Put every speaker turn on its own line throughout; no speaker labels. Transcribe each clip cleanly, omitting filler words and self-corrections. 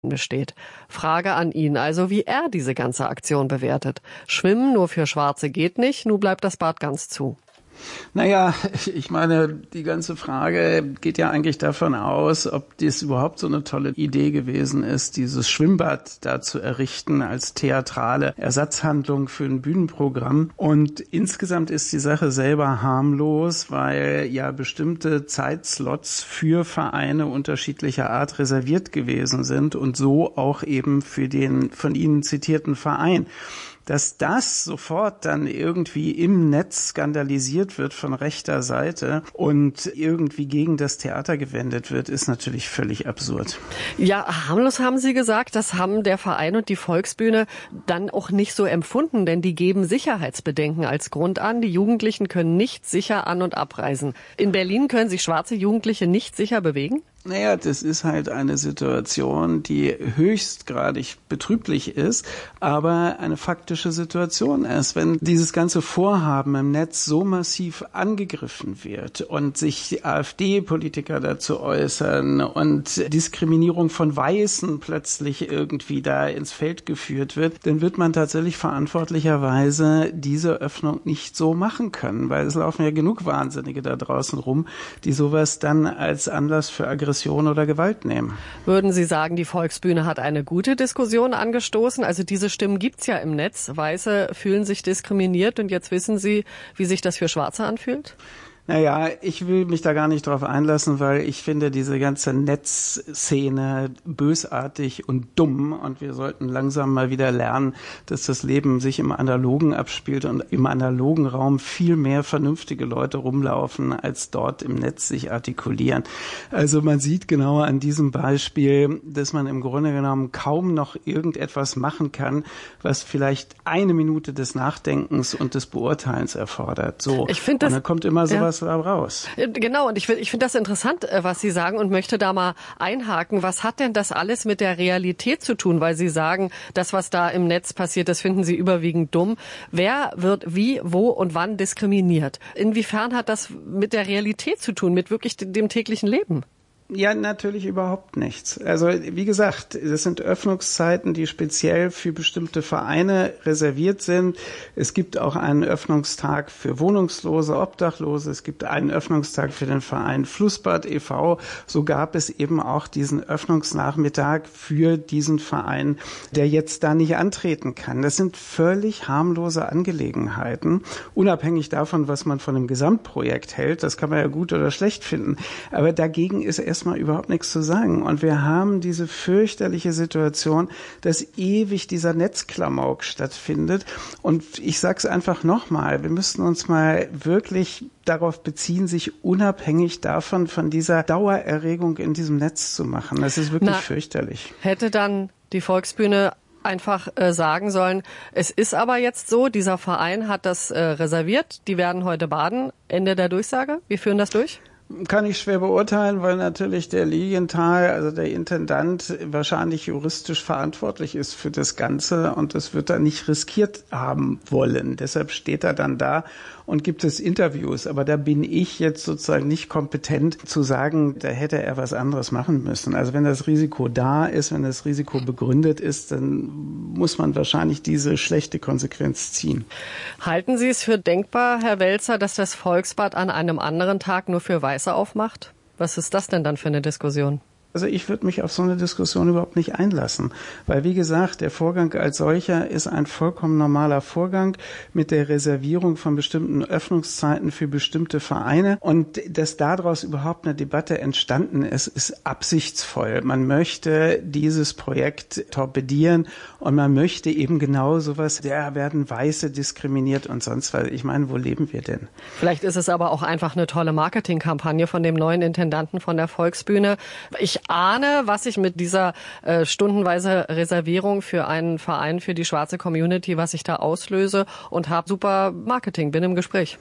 besteht. Frage an ihn also, wie er diese ganze Aktion bewertet. Schwimmen nur für Schwarze geht nicht, nun bleibt das Bad ganz zu.
Naja, ich meine, die ganze Frage geht ja eigentlich davon aus, ob das überhaupt so eine tolle Idee gewesen ist, dieses Schwimmbad da zu errichten als theatrale Ersatzhandlung für ein Bühnenprogramm. Und insgesamt ist die Sache selber harmlos, weil ja bestimmte Zeitslots für Vereine unterschiedlicher Art reserviert gewesen sind und so auch eben für den von Ihnen zitierten Verein. Dass das sofort dann irgendwie im Netz skandalisiert wird von rechter Seite und irgendwie gegen das Theater gewendet wird, ist natürlich völlig absurd.
Ja, harmlos haben Sie gesagt, das haben der Verein und die Volksbühne dann auch nicht so empfunden, denn die geben Sicherheitsbedenken als Grund an. Die Jugendlichen können nicht sicher an- und abreisen. In Berlin können sich schwarze Jugendliche nicht sicher bewegen?
Naja, das ist halt eine Situation, die höchstgradig betrüblich ist, aber eine faktische Situation ist. Wenn dieses ganze Vorhaben im Netz so massiv angegriffen wird und sich AfD-Politiker dazu äußern und Diskriminierung von Weißen plötzlich irgendwie da ins Feld geführt wird, dann wird man tatsächlich verantwortlicherweise diese Öffnung nicht so machen können, weil es laufen ja genug Wahnsinnige da draußen rum, die sowas dann als Anlass für Aggression oder Gewalt nehmen.
Würden Sie sagen, die Volksbühne hat eine gute Diskussion angestoßen? Also diese Stimmen gibt's ja im Netz. Weiße fühlen sich diskriminiert und jetzt wissen Sie, wie sich das für Schwarze anfühlt?
Naja, ich will mich da gar nicht drauf einlassen, weil ich finde diese ganze Netzszene bösartig und dumm und wir sollten langsam mal wieder lernen, dass das Leben sich im Analogen abspielt und im analogen Raum viel mehr vernünftige Leute rumlaufen, als dort im Netz sich artikulieren. Also man sieht genau an diesem Beispiel, dass man im Grunde genommen kaum noch irgendetwas machen kann, was vielleicht eine Minute des Nachdenkens und des Beurteilens erfordert. So.
Ich finde das,
und dann kommt immer sowas raus.
Genau, und ich finde das interessant, was Sie sagen und möchte da mal einhaken. Was hat denn das alles mit der Realität zu tun? Weil Sie sagen, das, was da im Netz passiert, das finden Sie überwiegend dumm. Wer wird wie, wo und wann diskriminiert? Inwiefern hat das mit der Realität zu tun, mit wirklich dem täglichen Leben?
Ja, natürlich überhaupt nichts. Also wie gesagt, das sind Öffnungszeiten, die speziell für bestimmte Vereine reserviert sind. Es gibt auch einen Öffnungstag für Wohnungslose, Obdachlose. Es gibt einen Öffnungstag für den Verein Flussbad e.V. So gab es eben auch diesen Öffnungsnachmittag für diesen Verein, der jetzt da nicht antreten kann. Das sind völlig harmlose Angelegenheiten, unabhängig davon, was man von dem Gesamtprojekt hält. Das kann man ja gut oder schlecht finden. Aber dagegen ist erstmal überhaupt nichts zu sagen. Und wir haben diese fürchterliche Situation, dass ewig dieser Netzklamauk stattfindet. Und ich sage es einfach nochmal, wir müssten uns mal wirklich darauf beziehen, sich unabhängig davon, von dieser Dauererregung in diesem Netz zu machen. Das ist wirklich fürchterlich.
Hätte dann die Volksbühne einfach sagen sollen, es ist aber jetzt so, dieser Verein hat das reserviert, die werden heute baden. Ende der Durchsage. Wir führen das durch?
Kann ich schwer beurteilen, weil natürlich der Lilienthal, also der Intendant, wahrscheinlich juristisch verantwortlich ist für das Ganze und das wird er nicht riskiert haben wollen. Deshalb steht er dann da und gibt es Interviews. Aber da bin ich jetzt sozusagen nicht kompetent zu sagen, da hätte er was anderes machen müssen. Also wenn das Risiko da ist, wenn das Risiko begründet ist, dann muss man wahrscheinlich diese schlechte Konsequenz ziehen.
Halten Sie es für denkbar, Herr Welzer, dass das Volksbad an einem anderen Tag nur für Weiße aufmacht? Was ist das denn dann für eine Diskussion?
Also ich würde mich auf so eine Diskussion überhaupt nicht einlassen, weil wie gesagt, der Vorgang als solcher ist ein vollkommen normaler Vorgang mit der Reservierung von bestimmten Öffnungszeiten für bestimmte Vereine und dass daraus überhaupt eine Debatte entstanden ist, ist absichtsvoll. Man möchte dieses Projekt torpedieren und man möchte eben genau sowas, da werden Weiße diskriminiert und sonst was. Ich meine, wo leben wir denn?
Vielleicht ist es aber auch einfach eine tolle Marketingkampagne von dem neuen Intendanten von der Volksbühne. Ich ahne, was ich mit dieser stundenweise Reservierung für einen Verein für die schwarze Community, was ich da auslöse und habe super Marketing, bin im Gespräch.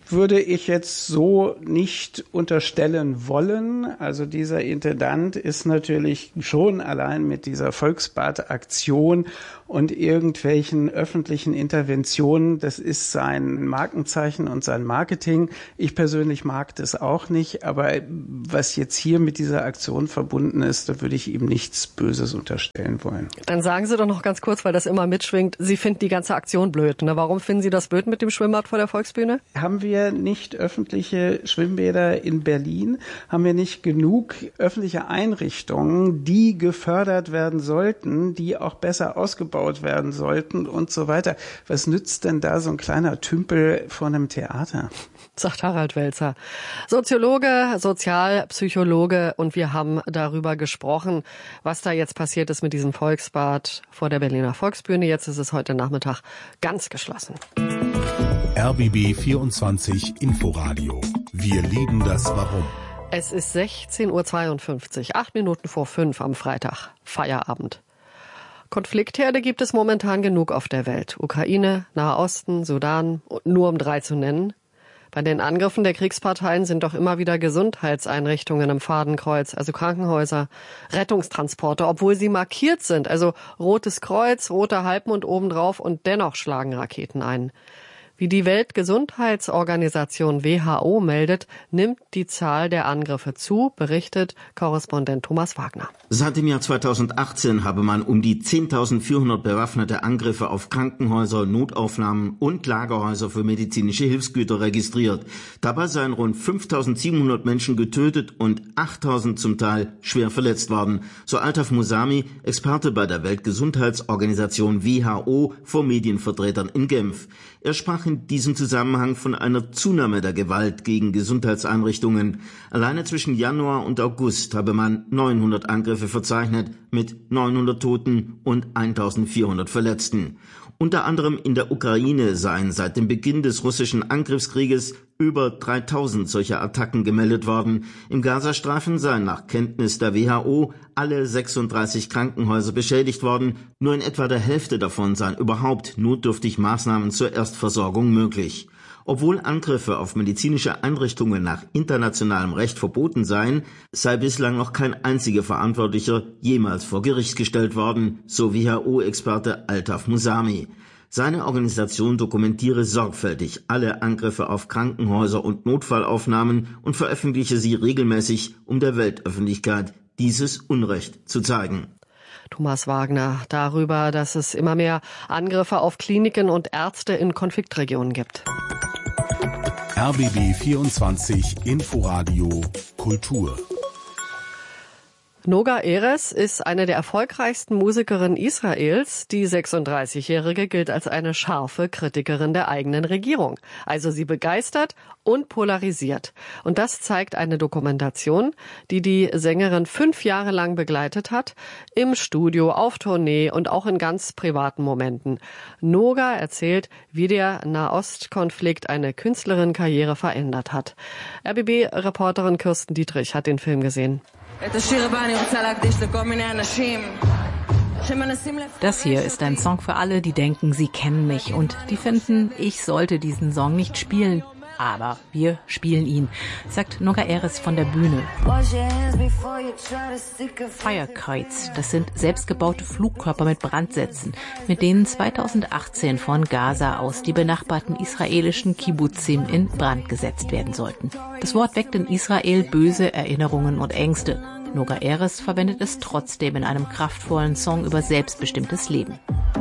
würde ich jetzt so nicht unterstellen wollen. Also dieser Intendant ist natürlich schon allein mit dieser Volksbad-Aktion und irgendwelchen öffentlichen Interventionen, das ist sein Markenzeichen und sein Marketing. Ich persönlich mag das auch nicht, aber was jetzt hier mit dieser Aktion verbunden ist, da würde ich ihm nichts Böses unterstellen wollen.
Dann sagen Sie doch noch ganz kurz, weil das immer mitschwingt, Sie finden die ganze Aktion blöd. Ne? Warum finden Sie das blöd mit dem Schwimmbad vor der Volksbühne?
Haben wir nicht öffentliche Schwimmbäder in Berlin? Haben wir nicht genug öffentliche Einrichtungen, die gefördert werden sollten, die auch besser ausgebaut werden sollten und so weiter? Was nützt denn da so ein kleiner Tümpel vor einem Theater?
Sagt Harald Welzer. Soziologe, Sozialpsychologe, und wir haben darüber gesprochen, was da jetzt passiert ist mit diesem Volksbad vor der Berliner Volksbühne. Jetzt ist es heute Nachmittag ganz geschlossen.
RBB 24 Inforadio. Wir lieben das Warum.
Es ist 16:52 Uhr, 8 Minuten vor 5 am Freitag, Feierabend. Konfliktherde gibt es momentan genug auf der Welt. Ukraine, Nahe Osten, Sudan, nur um 3 zu nennen. Bei den Angriffen der Kriegsparteien sind doch immer wieder Gesundheitseinrichtungen im Fadenkreuz, also Krankenhäuser, Rettungstransporte, obwohl sie markiert sind, also Rotes Kreuz, roter Halbmond obendrauf, und dennoch schlagen Raketen ein. Wie die Weltgesundheitsorganisation WHO meldet, nimmt die Zahl der Angriffe zu, berichtet Korrespondent Thomas Wagner.
Seit dem Jahr 2018 habe man um die 10.400 bewaffnete Angriffe auf Krankenhäuser, Notaufnahmen und Lagerhäuser für medizinische Hilfsgüter registriert. Dabei seien rund 5.700 Menschen getötet und 8.000 zum Teil schwer verletzt worden, so Altaf Musami, Experte bei der Weltgesundheitsorganisation WHO, vor Medienvertretern in Genf. Er sprach in diesem Zusammenhang von einer Zunahme der Gewalt gegen Gesundheitseinrichtungen. Alleine zwischen Januar und August habe man 900 Angriffe verzeichnet mit 900 Toten und 1.400 Verletzten. Unter anderem in der Ukraine seien seit dem Beginn des russischen Angriffskrieges über 3.000 solcher Attacken gemeldet worden. Im Gazastreifen seien nach Kenntnis der WHO alle 36 Krankenhäuser beschädigt worden. Nur in etwa der Hälfte davon seien überhaupt notdürftig Maßnahmen zur Erstversorgung möglich. Obwohl Angriffe auf medizinische Einrichtungen nach internationalem Recht verboten seien, sei bislang noch kein einziger Verantwortlicher jemals vor Gericht gestellt worden, so WHO-Experte Altaf Musami. Seine Organisation dokumentiere sorgfältig alle Angriffe auf Krankenhäuser und Notfallaufnahmen und veröffentliche sie regelmäßig, um der Weltöffentlichkeit dieses Unrecht zu zeigen.
Thomas Wagner darüber, dass es immer mehr Angriffe auf Kliniken und Ärzte in Konfliktregionen gibt.
RBB 24 Inforadio Kultur.
Noga Erez ist eine der erfolgreichsten Musikerinnen Israels. Die 36-Jährige gilt als eine scharfe Kritikerin der eigenen Regierung. Also sie begeistert und polarisiert. Und das zeigt eine Dokumentation, die die Sängerin 5 Jahre lang begleitet hat, im Studio, auf Tournee und auch in ganz privaten Momenten. Noga erzählt, wie der Nahostkonflikt eine Künstlerin-Karriere verändert hat. RBB-Reporterin Kirsten Dietrich hat den Film gesehen.
Das hier ist ein Song für alle, die denken, sie kennen mich und die finden, ich sollte diesen Song nicht spielen. Aber wir spielen ihn, sagt Noga Erez von der Bühne. Firekites, das sind selbstgebaute Flugkörper mit Brandsätzen, mit denen 2018 von Gaza aus die benachbarten israelischen Kibbutzim in Brand gesetzt werden sollten. Das Wort weckt in Israel böse Erinnerungen und Ängste. Noga Erez verwendet es trotzdem in einem kraftvollen Song über selbstbestimmtes Leben.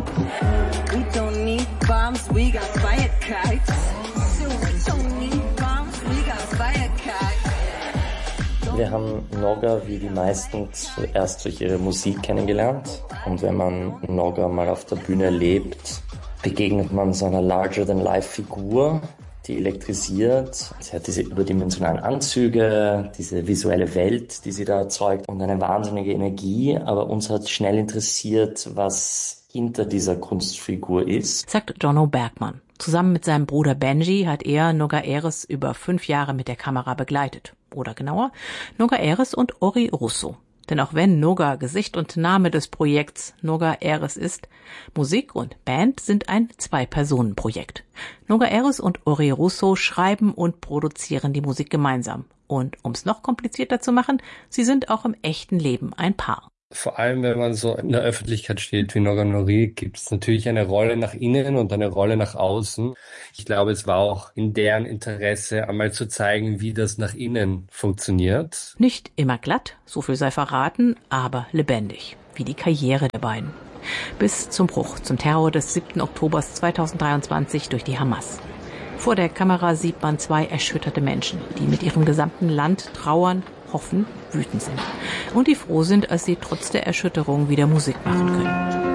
Wir haben Noga wie die meisten zuerst durch ihre Musik kennengelernt. Und wenn man Noga mal auf der Bühne erlebt, begegnet man so einer Larger-than-Life-Figur, die elektrisiert. Sie hat diese überdimensionalen Anzüge, diese visuelle Welt, die sie da erzeugt und eine wahnsinnige Energie. Aber uns hat schnell interessiert, was hinter dieser Kunstfigur ist,
sagt Jono Bergmann. Zusammen mit seinem Bruder Benji hat er Noga Erez über 5 Jahre mit der Kamera begleitet. Oder genauer, Noga Erez und Ori Russo. Denn auch wenn Noga Gesicht und Name des Projekts Noga Erez ist, Musik und Band sind ein Zwei-Personen-Projekt. Noga Erez und Ori Russo schreiben und produzieren die Musik gemeinsam. Und um es noch komplizierter zu machen, sie sind auch im echten Leben ein Paar.
Vor allem, wenn man so in der Öffentlichkeit steht wie Noga Nory, gibt es natürlich eine Rolle nach innen und eine Rolle nach außen. Ich glaube, es war auch in deren Interesse, einmal zu zeigen, wie das nach innen funktioniert.
Nicht immer glatt, so viel sei verraten, aber lebendig, wie die Karriere der beiden. Bis zum Bruch, zum Terror des 7. Oktober 2023 durch die Hamas. Vor der Kamera sieht man zwei erschütterte Menschen, die mit ihrem gesamten Land trauern, hoffen, wütend sind. Und die froh sind, als sie trotz der Erschütterung wieder Musik machen können.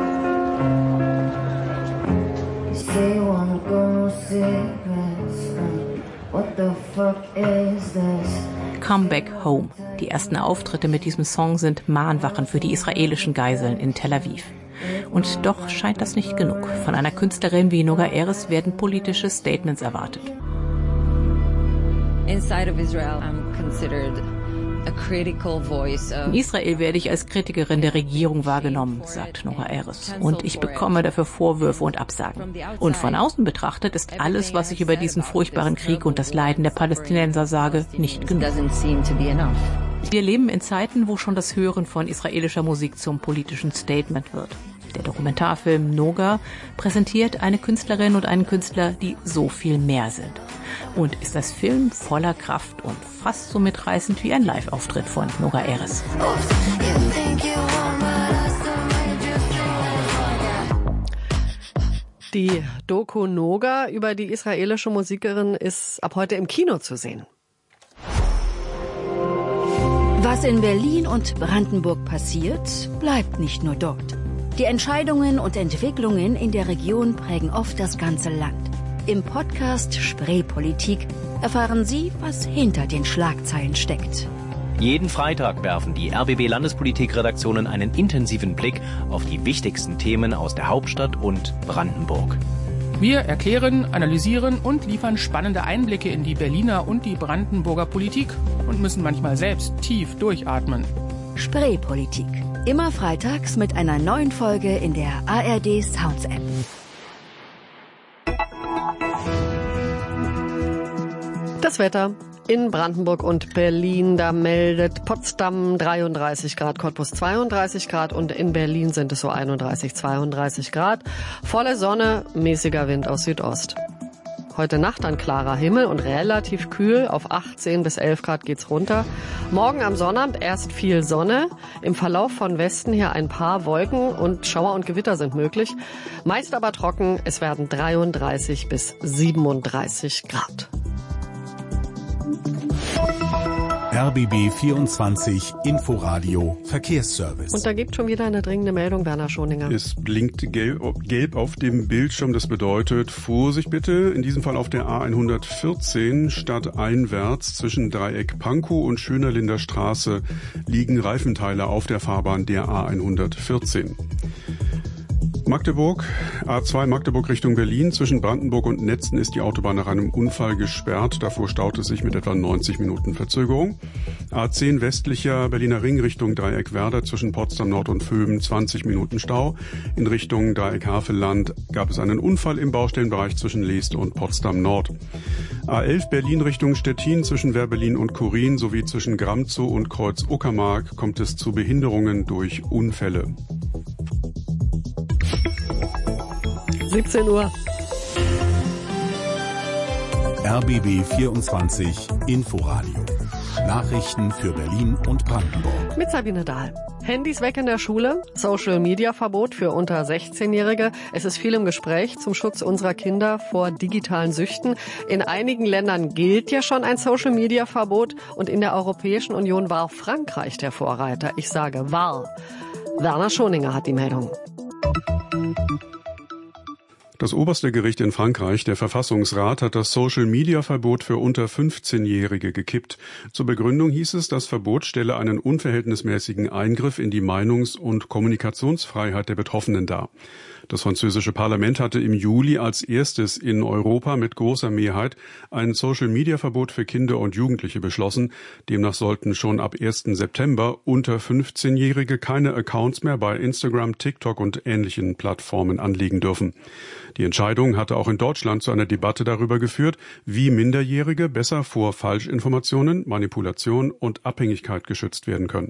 Come Back Home. Die ersten Auftritte mit diesem Song sind Mahnwachen für die israelischen Geiseln in Tel Aviv. Und doch scheint das nicht genug. Von einer Künstlerin wie Noga Erez werden politische Statements erwartet.
Inside of Israel, I'm considered a critical voice of...
In Israel werde ich als Kritikerin der Regierung wahrgenommen, sagt Noga Erez. Und ich bekomme dafür Vorwürfe und Absagen. Und von außen betrachtet ist alles, was ich über diesen furchtbaren Krieg und das Leiden der Palästinenser sage, nicht genug. Wir leben in Zeiten, wo schon das Hören von israelischer Musik zum politischen Statement wird. Der Dokumentarfilm Noga präsentiert eine Künstlerin und einen Künstler, die so viel mehr sind. Und ist das Film voller Kraft und fast so mitreißend wie ein Live-Auftritt von Noga Erez.
Die Doku Noga über die israelische Musikerin ist ab heute im Kino zu sehen.
Was in Berlin und Brandenburg passiert, bleibt nicht nur dort. Die Entscheidungen und Entwicklungen in der Region prägen oft das ganze Land. Im Podcast Spreepolitik erfahren Sie, was hinter den Schlagzeilen steckt.
Jeden Freitag werfen die RBB-Landespolitik-Redaktionen einen intensiven Blick auf die wichtigsten Themen aus der Hauptstadt und Brandenburg.
Wir erklären, analysieren und liefern spannende Einblicke in die Berliner und die Brandenburger Politik und müssen manchmal selbst tief durchatmen.
Spreepolitik. Immer freitags mit einer neuen Folge in der ARD Sounds App.
Das Wetter in Brandenburg und Berlin, da meldet Potsdam 33 Grad, Cottbus 32 Grad und in Berlin sind es so 31, 32 Grad. Volle Sonne, mäßiger Wind aus Südost. Heute Nacht dann klarer Himmel und relativ kühl. Auf 18 bis 11 Grad geht's runter. Morgen am Sonnabend erst viel Sonne. Im Verlauf von Westen hier ein paar Wolken und Schauer und Gewitter sind möglich. Meist aber trocken. Es werden 33 bis 37 Grad.
RBB 24 Inforadio Verkehrsservice.
Und da gibt schon wieder eine dringende Meldung, Werner Schoninger.
Es blinkt gelb auf dem Bildschirm. Das bedeutet, Vorsicht bitte, in diesem Fall auf der A114 stadteinwärts zwischen Dreieck Pankow und Schönerlinder Straße liegen Reifenteile auf der Fahrbahn der A114. Magdeburg, A2 Magdeburg Richtung Berlin. Zwischen Brandenburg und Netzen ist die Autobahn nach einem Unfall gesperrt. Davor staut es sich mit etwa 90 Minuten Verzögerung. A10 westlicher Berliner Ring Richtung Dreieck Werder. Zwischen Potsdam Nord und Vöben 20 Minuten Stau. In Richtung Dreieck Havelland gab es einen Unfall im Baustellenbereich zwischen Leeste und Potsdam Nord. A11 Berlin Richtung Stettin zwischen Wehrberlin und Korin sowie zwischen Gramzow und Kreuz Uckermark kommt es zu Behinderungen durch Unfälle.
17 Uhr.
RBB 24 Inforadio. Nachrichten für Berlin und Brandenburg.
Mit Sabine Dahl. Handys weg in der Schule, Social-Media-Verbot für unter 16-Jährige. Es ist viel im Gespräch zum Schutz unserer Kinder vor digitalen Süchten. In einigen Ländern gilt ja schon ein Social-Media-Verbot und in der Europäischen Union war Frankreich der Vorreiter. Ich sage war. Werner Schoninger hat die Meldung.
Das oberste Gericht in Frankreich, der Verfassungsrat, hat das Social-Media-Verbot für unter 15-Jährige gekippt. Zur Begründung hieß es, das Verbot stelle einen unverhältnismäßigen Eingriff in die Meinungs- und Kommunikationsfreiheit der Betroffenen dar. Das französische Parlament hatte im Juli als erstes in Europa mit großer Mehrheit ein Social-Media-Verbot für Kinder und Jugendliche beschlossen. Demnach sollten schon ab 1. September unter 15-Jährige keine Accounts mehr bei Instagram, TikTok und ähnlichen Plattformen anlegen dürfen. Die Entscheidung hatte auch in Deutschland zu einer Debatte darüber geführt, wie Minderjährige besser vor Falschinformationen, Manipulation und Abhängigkeit geschützt werden können.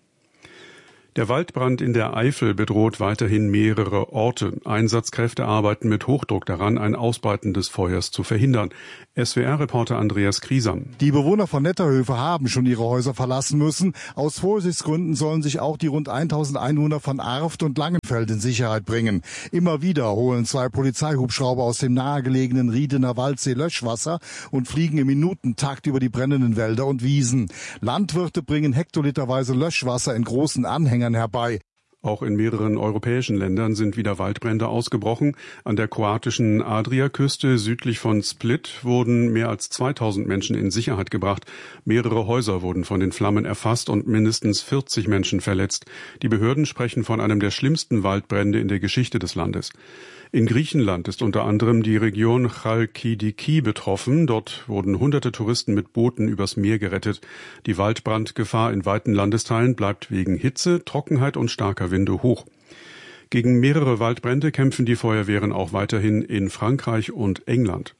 Der Waldbrand in der Eifel bedroht weiterhin mehrere Orte. Einsatzkräfte arbeiten mit Hochdruck daran, ein Ausbreiten des Feuers zu verhindern. SWR-Reporter Andreas Kriesam.
Die Bewohner von Netterhöfe haben schon ihre Häuser verlassen müssen. Aus Vorsichtsgründen sollen sich auch die rund 1100 von Arft und Langenfeld in Sicherheit bringen. Immer wieder holen 2 Polizeihubschrauber aus dem nahegelegenen Riedener Waldsee Löschwasser und fliegen im Minutentakt über die brennenden Wälder und Wiesen. Landwirte bringen hektoliterweise Löschwasser in großen Anhängern herbei.
Auch in mehreren europäischen Ländern sind wieder Waldbrände ausgebrochen. An der kroatischen Adriaküste südlich von Split wurden mehr als 2000 Menschen in Sicherheit gebracht. Mehrere Häuser wurden von den Flammen erfasst und mindestens 40 Menschen verletzt. Die Behörden sprechen von einem der schlimmsten Waldbrände in der Geschichte des Landes. In Griechenland ist unter anderem die Region Chalkidiki betroffen. Dort wurden hunderte Touristen mit Booten übers Meer gerettet. Die Waldbrandgefahr in weiten Landesteilen bleibt wegen Hitze, Trockenheit und starker Winde hoch. Gegen mehrere Waldbrände kämpfen die Feuerwehren auch weiterhin in Frankreich und England.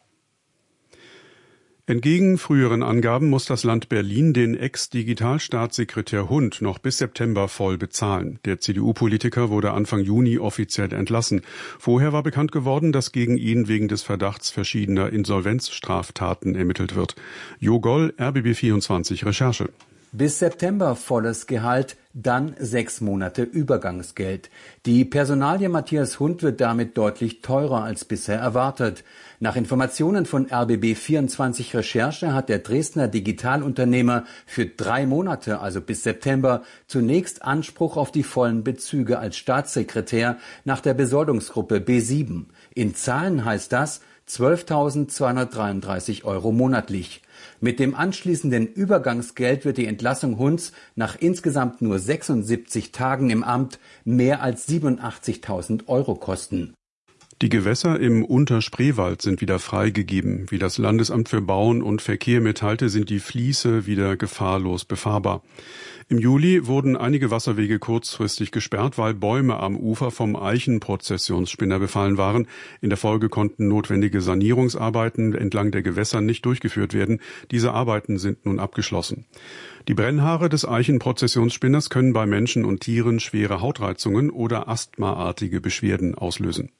Entgegen früheren Angaben muss das Land Berlin den Ex-Digitalstaatssekretär Hund noch bis September voll bezahlen. Der CDU-Politiker wurde Anfang Juni offiziell entlassen. Vorher war bekannt geworden, dass gegen ihn wegen des Verdachts verschiedener Insolvenzstraftaten ermittelt wird. Jo Goll, RBB24 Recherche.
Bis September volles Gehalt, dann 6 Monate Übergangsgeld. Die Personalie Matthias Hund wird damit deutlich teurer als bisher erwartet. Nach Informationen von RBB24 Recherche hat der Dresdner Digitalunternehmer für 3 Monate, also bis September, zunächst Anspruch auf die vollen Bezüge als Staatssekretär nach der Besoldungsgruppe B7. In Zahlen heißt das 12.233 € monatlich. Mit dem anschließenden Übergangsgeld wird die Entlassung Hunds nach insgesamt nur 76 Tagen im Amt mehr als 87.000 € kosten.
Die Gewässer im Unterspreewald sind wieder freigegeben. Wie das Landesamt für Bauen und Verkehr mitteilte, sind die Fließe wieder gefahrlos befahrbar. Im Juli wurden einige Wasserwege kurzfristig gesperrt, weil Bäume am Ufer vom Eichenprozessionsspinner befallen waren. In der Folge konnten notwendige Sanierungsarbeiten entlang der Gewässer nicht durchgeführt werden. Diese Arbeiten sind nun abgeschlossen. Die Brennhaare des Eichenprozessionsspinners können bei Menschen und Tieren schwere Hautreizungen oder asthmaartige Beschwerden auslösen.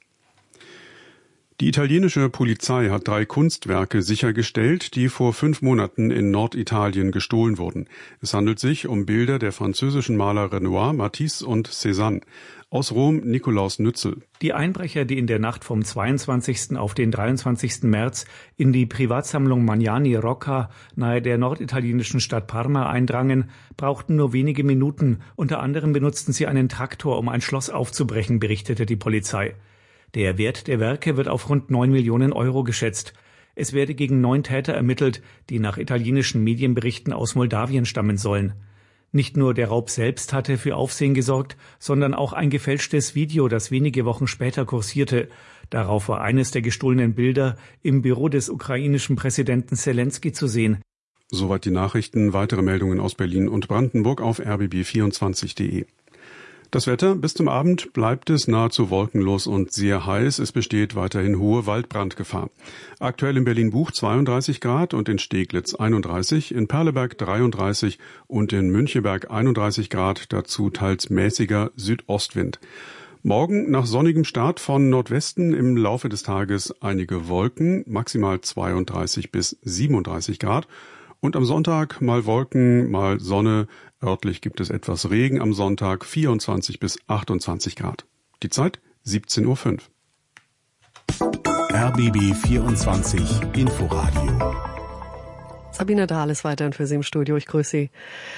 Die italienische Polizei hat 3 Kunstwerke sichergestellt, die vor 5 Monaten in Norditalien gestohlen wurden. Es handelt sich um Bilder der französischen Maler Renoir, Matisse und Cézanne. Aus Rom Nikolaus Nützel.
Die Einbrecher, die in der Nacht vom 22. auf den 23. März in die Privatsammlung Magnani Rocca nahe der norditalienischen Stadt Parma eindrangen, brauchten nur wenige Minuten. Unter anderem benutzten sie einen Traktor, um ein Schloss aufzubrechen, berichtete die Polizei. Der Wert der Werke wird auf rund 9 Millionen € geschätzt. Es werde gegen 9 Täter ermittelt, die nach italienischen Medienberichten aus Moldawien stammen sollen. Nicht nur der Raub selbst hatte für Aufsehen gesorgt, sondern auch ein gefälschtes Video, das wenige Wochen später kursierte. Darauf war eines der gestohlenen Bilder im Büro des ukrainischen Präsidenten Selenskyj zu sehen.
Soweit die Nachrichten. Weitere Meldungen aus Berlin und Brandenburg auf rbb24.de. Das Wetter: Bis zum Abend bleibt es nahezu wolkenlos und sehr heiß. Es besteht weiterhin hohe Waldbrandgefahr. Aktuell in Berlin-Buch 32 Grad und in Steglitz 31, in Perleberg 33 und in Müncheberg 31 Grad, dazu teils mäßiger Südostwind. Morgen nach sonnigem Start von Nordwesten im Laufe des Tages einige Wolken, maximal 32 bis 37 Grad. Und am Sonntag mal Wolken, mal Sonne. Örtlich gibt es etwas Regen am Sonntag, 24 bis 28 Grad. Die Zeit 17:05 Uhr.
RBB 24 Inforadio.
Sabine Dahl ist weiterhin für Sie im Studio. Ich grüße Sie.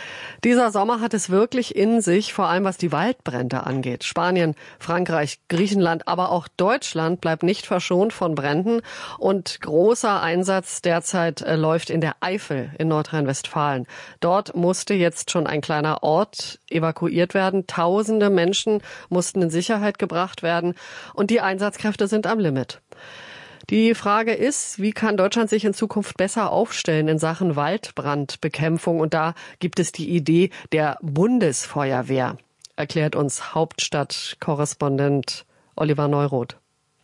Dieser Sommer hat es wirklich in sich, vor allem was die Waldbrände angeht. Spanien, Frankreich, Griechenland, aber auch Deutschland bleibt nicht verschont von Bränden. Und großer Einsatz derzeit läuft in der Eifel in Nordrhein-Westfalen. Dort musste jetzt schon ein kleiner Ort evakuiert werden. Tausende Menschen mussten in Sicherheit gebracht werden. Und die Einsatzkräfte sind am Limit. Die Frage ist, wie kann Deutschland sich in Zukunft besser aufstellen in Sachen Waldbrandbekämpfung? Und da gibt es die Idee der Bundesfeuerwehr, erklärt uns Hauptstadtkorrespondent Oliver Neuroth.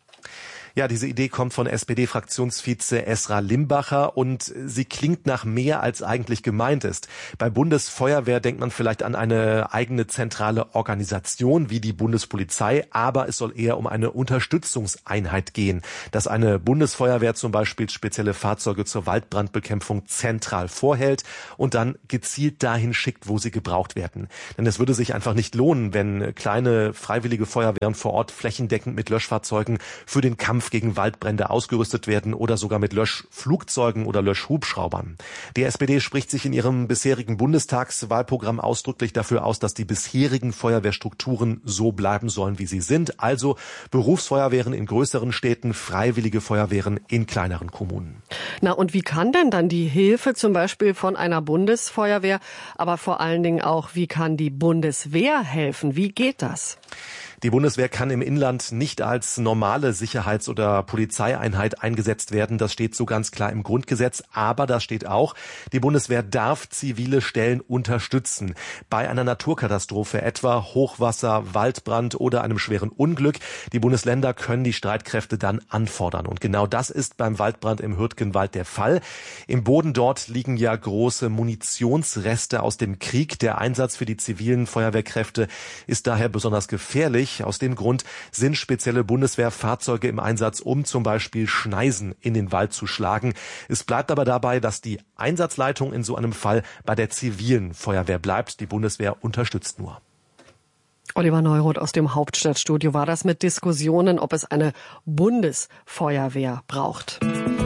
Ja, diese Idee kommt von SPD-Fraktionsvize Esra Limbacher und sie klingt nach mehr, als eigentlich gemeint ist. Bei Bundesfeuerwehr denkt man vielleicht an eine eigene zentrale Organisation wie die Bundespolizei, aber es soll eher um eine Unterstützungseinheit gehen, dass eine Bundesfeuerwehr zum Beispiel spezielle Fahrzeuge zur Waldbrandbekämpfung zentral vorhält und dann gezielt dahin schickt, wo sie gebraucht werden. Denn es würde sich einfach nicht lohnen, wenn kleine freiwillige Feuerwehren vor Ort flächendeckend mit Löschfahrzeugen für den Kampf gegen Waldbrände ausgerüstet werden oder sogar mit Löschflugzeugen oder Löschhubschraubern. Die SPD spricht sich in ihrem bisherigen Bundestagswahlprogramm ausdrücklich dafür aus, dass die bisherigen Feuerwehrstrukturen so bleiben sollen, wie sie sind. Also Berufsfeuerwehren in größeren Städten, freiwillige Feuerwehren in kleineren Kommunen.
Na, und wie kann denn dann die Hilfe zum Beispiel von einer Bundesfeuerwehr, aber vor allen Dingen auch, wie kann die Bundeswehr helfen? Wie geht das?
Die Bundeswehr kann im Inland nicht als normale Sicherheits- oder Polizeieinheit eingesetzt werden. Das steht so ganz klar im Grundgesetz. Aber da steht auch, die Bundeswehr darf zivile Stellen unterstützen. Bei einer Naturkatastrophe, etwa Hochwasser, Waldbrand oder einem schweren Unglück. Die Bundesländer können die Streitkräfte dann anfordern. Und genau das ist beim Waldbrand im Hürtgenwald der Fall. Im Boden dort liegen ja große Munitionsreste aus dem Krieg. Der Einsatz für die zivilen Feuerwehrkräfte ist daher besonders gefährlich. Aus dem Grund sind spezielle Bundeswehrfahrzeuge im Einsatz, um zum Beispiel Schneisen in den Wald zu schlagen. Es bleibt aber dabei, dass die Einsatzleitung in so einem Fall bei der zivilen Feuerwehr bleibt. Die Bundeswehr unterstützt nur.
Oliver Neuroth aus dem Hauptstadtstudio war das mit Diskussionen, ob es eine Bundesfeuerwehr braucht.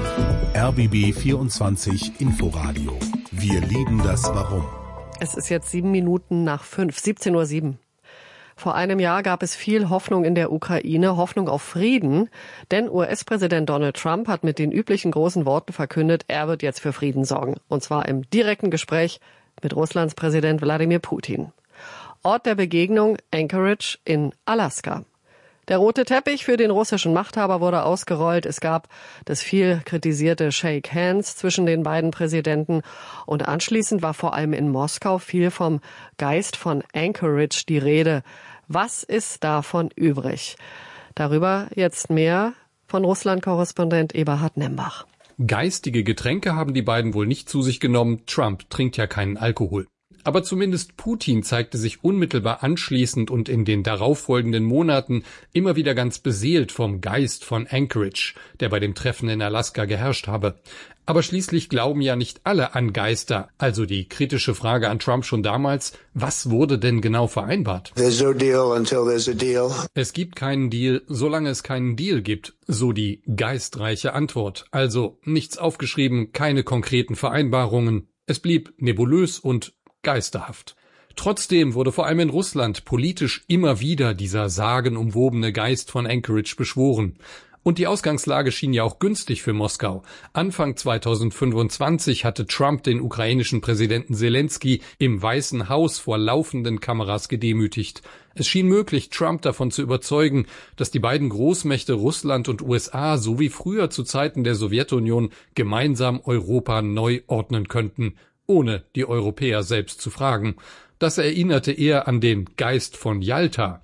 RBB 24 Inforadio. Wir lieben das Warum.
Es ist jetzt 5:07, 17:07 Uhr. Vor einem Jahr gab es viel Hoffnung in der Ukraine, Hoffnung auf Frieden, denn US-Präsident Donald Trump hat mit den üblichen großen Worten verkündet, er wird jetzt für Frieden sorgen. Und zwar im direkten Gespräch mit Russlands Präsident Wladimir Putin. Ort der Begegnung Anchorage in Alaska. Der rote Teppich für den russischen Machthaber wurde ausgerollt. Es gab das viel kritisierte Shake Hands zwischen den beiden Präsidenten. Und anschließend war vor allem in Moskau viel vom Geist von Anchorage die Rede. Was ist davon übrig? Darüber jetzt mehr von Russland-Korrespondent Eberhard Nembach.
Geistige Getränke haben die beiden wohl nicht zu sich genommen. Trump trinkt ja keinen Alkohol. Aber zumindest Putin zeigte sich unmittelbar anschließend und in den darauffolgenden Monaten immer wieder ganz beseelt vom Geist von Anchorage, der bei dem Treffen in Alaska geherrscht habe. Aber schließlich glauben ja nicht alle an Geister. Also die kritische Frage an Trump schon damals, was wurde denn genau vereinbart?
There's no deal until there's a deal.
Es gibt keinen Deal, solange es keinen Deal gibt, so die geistreiche Antwort. Also nichts aufgeschrieben, keine konkreten Vereinbarungen. Es blieb nebulös und geisterhaft. Trotzdem wurde vor allem in Russland politisch immer wieder dieser sagenumwobene Geist von Anchorage beschworen. Und die Ausgangslage schien ja auch günstig für Moskau. Anfang 2025 hatte Trump den ukrainischen Präsidenten Zelensky im Weißen Haus vor laufenden Kameras gedemütigt. Es schien möglich, Trump davon zu überzeugen, dass die beiden Großmächte Russland und USA so wie früher zu Zeiten der Sowjetunion gemeinsam Europa neu ordnen könnten, ohne die Europäer selbst zu fragen. Das erinnerte eher an den Geist von Jalta.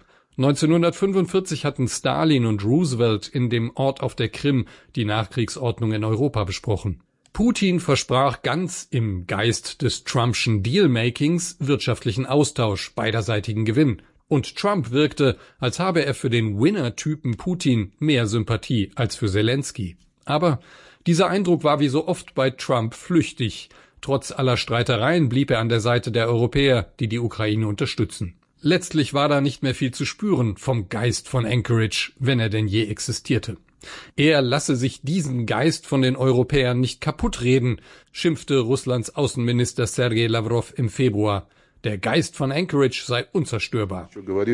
1945 hatten Stalin und Roosevelt in dem Ort auf der Krim die Nachkriegsordnung in Europa besprochen. Putin versprach ganz im Geist des Trumpschen Dealmakings wirtschaftlichen Austausch, beiderseitigen Gewinn. Und Trump wirkte, als habe er für den Winner-Typen Putin mehr Sympathie als für Zelensky. Aber dieser Eindruck war wie so oft bei Trump flüchtig. Trotz aller Streitereien blieb er an der Seite der Europäer, die die Ukraine unterstützen. Letztlich war da nicht mehr viel zu spüren vom Geist von Anchorage, wenn er denn je existierte. Er lasse sich diesen Geist von den Europäern nicht kaputtreden, schimpfte Russlands Außenminister Sergei Lavrov im Februar. Der Geist von Anchorage sei unzerstörbar.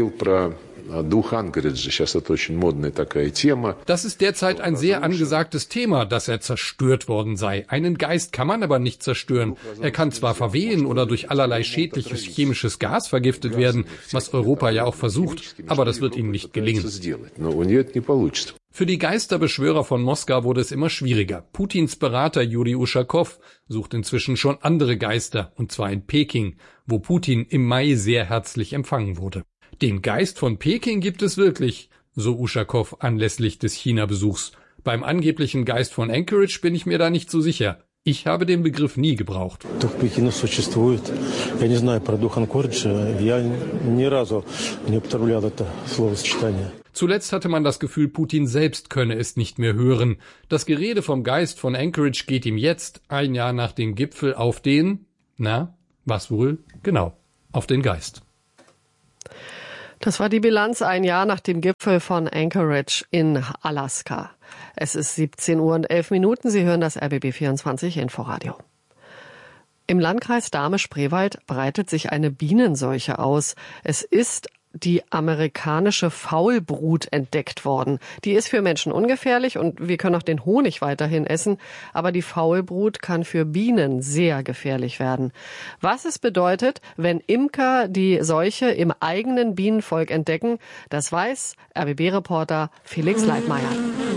Das ist derzeit ein sehr angesagtes Thema, dass er zerstört worden sei. Einen Geist kann man aber nicht zerstören. Er kann zwar verwehen oder durch allerlei schädliches chemisches Gas vergiftet werden, was Europa ja auch versucht, aber das wird ihm nicht gelingen. Für die Geisterbeschwörer von Moskau wurde es immer schwieriger. Putins Berater Juri Uschakow sucht inzwischen schon andere Geister, und zwar in Peking, wo Putin im Mai sehr herzlich empfangen wurde. Den Geist von Peking gibt es wirklich, so Uschakow anlässlich des China-Besuchs. Beim angeblichen Geist von Anchorage bin ich mir da nicht so sicher. Ich habe den Begriff nie gebraucht. Zuletzt hatte man das Gefühl, Putin selbst könne es nicht mehr hören. Das Gerede vom Geist von Anchorage geht ihm jetzt, ein Jahr nach dem Gipfel, auf den, was wohl? Genau, auf den Geist.
Das war die Bilanz ein Jahr nach dem Gipfel von Anchorage in Alaska. Es ist 17:11 Uhr. Sie hören das RBB 24 Inforadio. Im Landkreis Dahme-Spreewald breitet sich eine Bienenseuche aus. Es ist die amerikanische Faulbrut entdeckt worden. Die ist für Menschen ungefährlich und wir können auch den Honig weiterhin essen, aber die Faulbrut kann für Bienen sehr gefährlich werden. Was es bedeutet, wenn Imker die Seuche im eigenen Bienenvolk entdecken, das weiß RBB-Reporter Felix Leitmayr.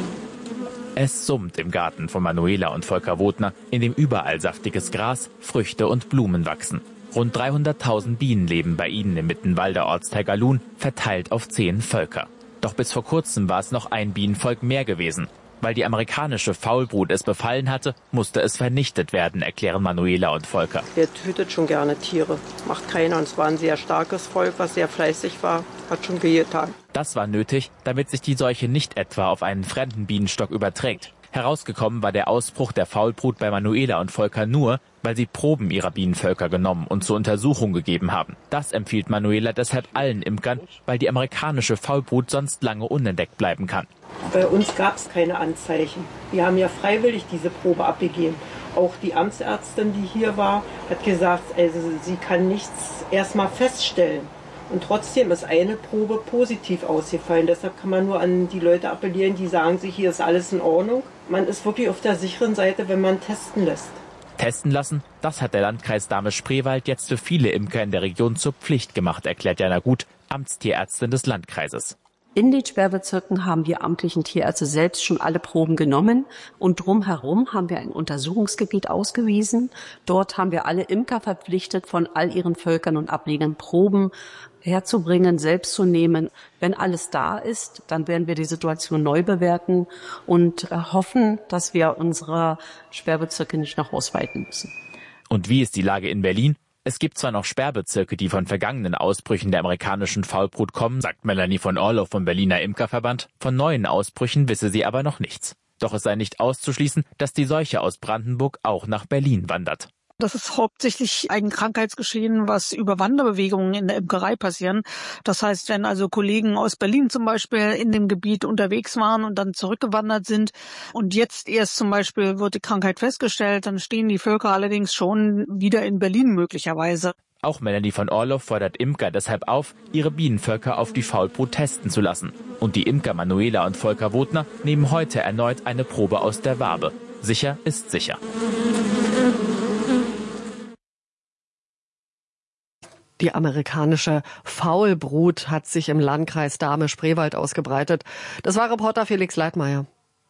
Es summt im Garten von Manuela und Volker Wodner, in dem überall saftiges Gras, Früchte und Blumen wachsen. Rund 300.000 Bienen leben bei ihnen im Mittenwalder Ortsteil Galun, verteilt auf 10 Völker. Doch bis vor kurzem war es noch ein Bienenvolk mehr gewesen. Weil die amerikanische Faulbrut es befallen hatte, musste es vernichtet werden, erklären Manuela und Volker.
Er tötet schon gerne Tiere, macht keiner. Und es war ein sehr starkes Volk, was sehr fleißig war, hat schon wehgetan.
Das war nötig, damit sich die Seuche nicht etwa auf einen fremden Bienenstock überträgt. Herausgekommen war der Ausbruch der Faulbrut bei Manuela und Volker nur, weil sie Proben ihrer Bienenvölker genommen und zur Untersuchung gegeben haben. Das empfiehlt Manuela deshalb allen Imkern, weil die amerikanische Faulbrut sonst lange unentdeckt bleiben kann.
Bei uns gab es keine Anzeichen. Wir haben ja freiwillig diese Probe abgegeben. Auch die Amtsärztin, die hier war, hat gesagt, also sie kann nichts erstmal feststellen. Und trotzdem ist eine Probe positiv ausgefallen. Deshalb kann man nur an die Leute appellieren, die sagen sich, hier ist alles in Ordnung. Man ist wirklich auf der sicheren Seite, wenn man testen lässt.
Testen lassen, das hat der Landkreis Dahme-Spreewald jetzt für viele Imker in der Region zur Pflicht gemacht, erklärt Jana Gut, Amtstierärztin des Landkreises.
In den Sperrbezirken haben wir amtlichen Tierärzte selbst schon alle Proben genommen und drumherum haben wir ein Untersuchungsgebiet ausgewiesen. Dort haben wir alle Imker verpflichtet, von all ihren Völkern und Ablegern Proben herzubringen, selbst zu nehmen. Wenn alles da ist, dann werden wir die Situation neu bewerten und hoffen, dass wir unsere Sperrbezirke nicht noch ausweiten müssen.
Und wie ist die Lage in Berlin? Es gibt zwar noch Sperrbezirke, die von vergangenen Ausbrüchen der amerikanischen Faulbrut kommen, sagt Melanie von Orloff vom Berliner Imkerverband. Von neuen Ausbrüchen wisse sie aber noch nichts. Doch es sei nicht auszuschließen, dass die Seuche aus Brandenburg auch nach Berlin wandert.
Das ist hauptsächlich ein Krankheitsgeschehen, was über Wanderbewegungen in der Imkerei passieren. Das heißt, wenn also Kollegen aus Berlin zum Beispiel in dem Gebiet unterwegs waren und dann zurückgewandert sind und jetzt erst zum Beispiel wird die Krankheit festgestellt, dann stehen die Völker allerdings schon wieder in Berlin möglicherweise.
Auch Melanie von Orloff fordert Imker deshalb auf, ihre Bienenvölker auf die Faulbrut testen zu lassen. Und die Imker Manuela und Volker Wodner nehmen heute erneut eine Probe aus der Wabe. Sicher ist sicher.
Die amerikanische Faulbrut hat sich im Landkreis Dahme-Spreewald ausgebreitet. Das war Reporter Felix Leitmayr.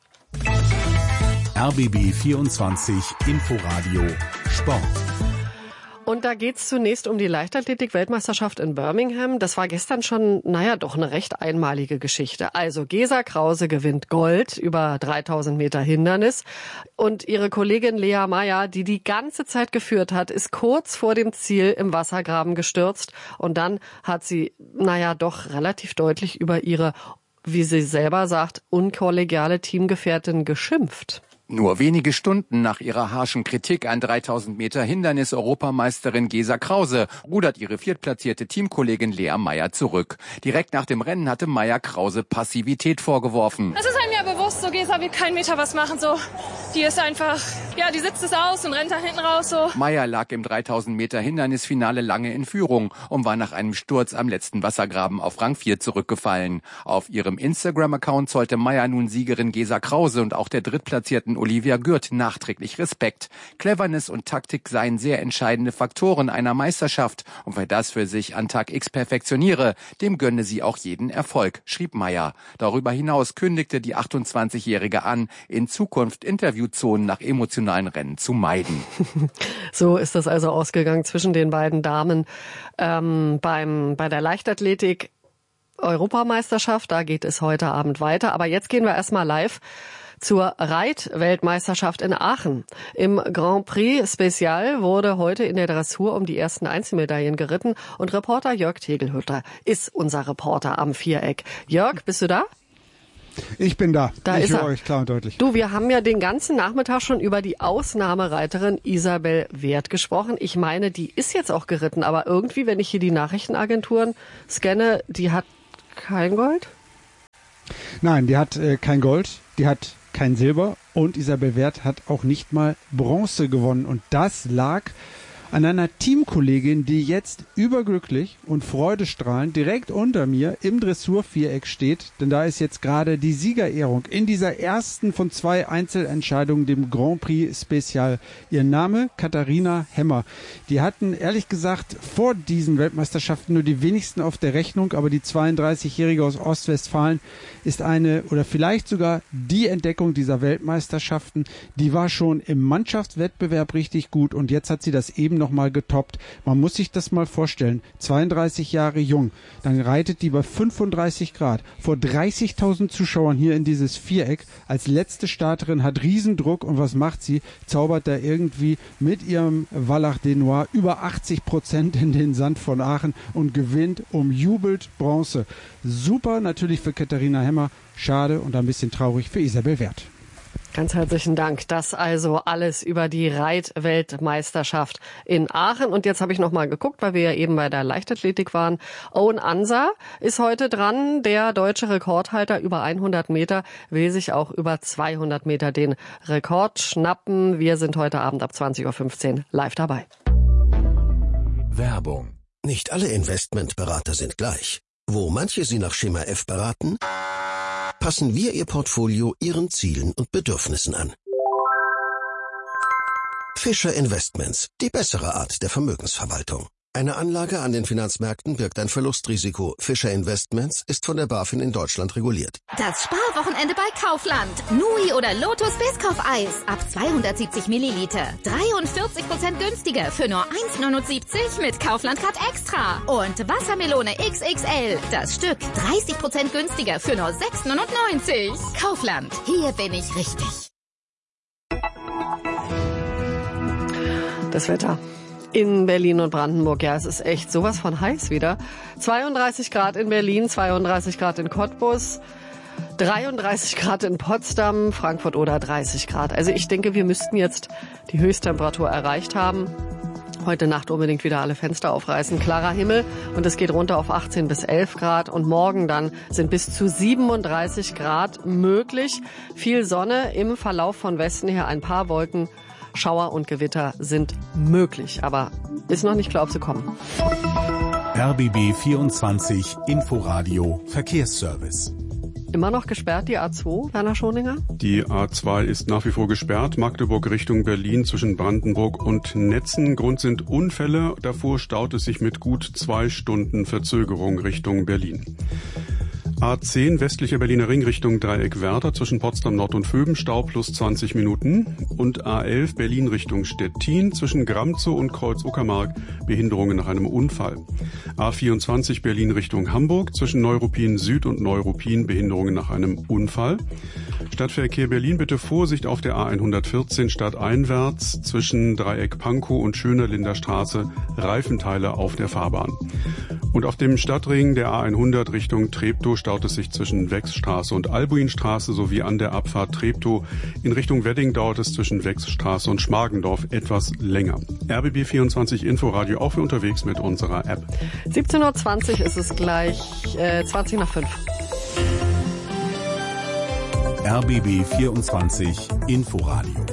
RBB 24 Inforadio Sport.
Und da geht's zunächst um die Leichtathletik-Weltmeisterschaft in Birmingham. Das war gestern schon, doch eine recht einmalige Geschichte. Also Gesa Krause gewinnt Gold über 3000 Meter Hindernis. Und ihre Kollegin Lea Meyer, die die ganze Zeit geführt hat, ist kurz vor dem Ziel im Wassergraben gestürzt. Und dann hat sie, doch relativ deutlich über ihre, wie sie selber sagt, unkollegiale Teamgefährtin geschimpft.
Nur wenige Stunden nach ihrer harschen Kritik an 3000 Meter Hindernis-Europameisterin Gesa Krause rudert ihre viertplatzierte Teamkollegin Lea Meyer zurück. Direkt nach dem Rennen hatte Meyer Krause Passivität vorgeworfen.
Es ist einem ja bewusst, so Gesa will keinen Meter was machen, so. Die ist einfach
ja, die sitzt es aus und rennt da hinten raus so.
Maya lag im 3000 Meter Hindernisfinale lange in Führung und war nach einem Sturz am letzten Wassergraben auf Rang 4 zurückgefallen. Auf ihrem Instagram-Account zollte Maya nun Siegerin Gesa Krause und auch der drittplatzierten Olivia Gürt nachträglich Respekt. Cleverness und Taktik seien sehr entscheidende Faktoren einer Meisterschaft und wer das für sich an Tag X perfektioniere, dem gönne sie auch jeden Erfolg, schrieb Maya. Darüber hinaus kündigte die 28-Jährige an, in Zukunft Interviewzonen nach emotionalen Rennen zu meiden.
So ist das also ausgegangen zwischen den beiden Damen bei der Leichtathletik Europameisterschaft. Da geht es heute Abend weiter. Aber jetzt gehen wir erstmal live zur Reitweltmeisterschaft in Aachen. Im Grand Prix Special wurde heute in der Dressur um die ersten Einzelmedaillen geritten und Reporter Jörg Tegelhütter ist unser Reporter am Viereck. Jörg, bist du da?
Ich bin da.
Ich
höre euch klar und deutlich.
Du, wir haben ja den ganzen Nachmittag schon über die Ausnahmereiterin Isabel Werth gesprochen. Ich meine, die ist jetzt auch geritten, aber irgendwie, wenn ich hier die Nachrichtenagenturen scanne, die hat kein Gold?
Nein, die hat kein Gold, die hat kein Silber und Isabel Werth hat auch nicht mal Bronze gewonnen. Und das lag an einer Teamkollegin, die jetzt überglücklich und freudestrahlend direkt unter mir im Dressurviereck steht, denn da ist jetzt gerade die Siegerehrung in dieser ersten von 2 Einzelentscheidungen, dem Grand Prix Special. Ihr Name Katharina Hemmer. Die hatten ehrlich gesagt vor diesen Weltmeisterschaften nur die wenigsten auf der Rechnung, aber die 32-Jährige aus Ostwestfalen ist eine oder vielleicht sogar die Entdeckung dieser Weltmeisterschaften. Die war schon im Mannschaftswettbewerb richtig gut und jetzt hat sie das eben noch mal getoppt. Man muss sich das mal vorstellen. 32 Jahre jung. Dann reitet die bei 35 Grad vor 30.000 Zuschauern hier in dieses Viereck. Als letzte Starterin hat Riesendruck und was macht sie? Zaubert da irgendwie mit ihrem Wallach des Noirs über 80% in den Sand von Aachen und gewinnt, umjubelt Bronze. Super natürlich für Katharina Hemmer. Schade und ein bisschen traurig für Isabel Werth.
Ganz herzlichen Dank. Das also alles über die Reitweltmeisterschaft in Aachen. Und jetzt habe ich noch mal geguckt, weil wir ja eben bei der Leichtathletik waren. Owen Ansa ist heute dran. Der deutsche Rekordhalter über 100 Meter will sich auch über 200 Meter den Rekord schnappen. Wir sind heute Abend ab 20.15 Uhr live dabei.
Werbung. Nicht alle Investmentberater sind gleich. Wo manche Sie nach Schema F beraten, passen wir Ihr Portfolio Ihren Zielen und Bedürfnissen an. Fischer Investments, die bessere Art der Vermögensverwaltung. Eine Anlage an den Finanzmärkten birgt ein Verlustrisiko. Fischer Investments ist von der BaFin in Deutschland reguliert.
Das Sparwochenende bei Kaufland. Nui oder Lotus Biscoff-Eis ab 270 Milliliter. 43% günstiger für nur 1,79 mit Kaufland Card Extra. Und Wassermelone XXL. Das Stück 30% günstiger für nur 6,99. Kaufland. Hier bin ich richtig.
Das Wetter in Berlin und Brandenburg. Ja, es ist echt sowas von heiß wieder. 32 Grad in Berlin, 32 Grad in Cottbus, 33 Grad in Potsdam, Frankfurt oder 30 Grad. Also ich denke, wir müssten jetzt die Höchsttemperatur erreicht haben. Heute Nacht unbedingt wieder alle Fenster aufreißen. Klarer Himmel und es geht runter auf 18 bis 11 Grad. Und morgen dann sind bis zu 37 Grad möglich. Viel Sonne, im Verlauf von Westen her ein paar Wolken. Schauer und Gewitter sind möglich, aber ist noch nicht klar, ob sie kommen.
RBB 24 Inforadio Verkehrsservice.
Immer noch gesperrt die A2, Werner Schoninger?
Die A2 ist nach wie vor gesperrt. Magdeburg Richtung Berlin zwischen Brandenburg und Netzen. Grund sind Unfälle. Davor staut es sich mit gut 2 Stunden Verzögerung Richtung Berlin. A10 westlicher Berliner Ring Richtung Dreieck Werder zwischen Potsdam Nord und Vöben Stau plus 20 Minuten und A11 Berlin Richtung Stettin zwischen Gramzow und Kreuz Uckermark Behinderungen nach einem Unfall. A24 Berlin Richtung Hamburg zwischen Neuruppin Süd und Neuruppin Behinderungen nach einem Unfall. Stadtverkehr Berlin bitte Vorsicht auf der A114 stadteinwärts zwischen Dreieck Pankow und Schönerlinder Straße Reifenteile auf der Fahrbahn. Und auf dem Stadtring der A100 Richtung Treptow staut es sich zwischen Wechsstraße und Albuinstraße sowie an der Abfahrt Treptow. In Richtung Wedding dauert es zwischen Wechsstraße und Schmargendorf etwas länger. RBB 24 Inforadio auch für unterwegs mit unserer App.
17.20 Uhr ist es gleich 20 nach 5.
RBB 24 Inforadio.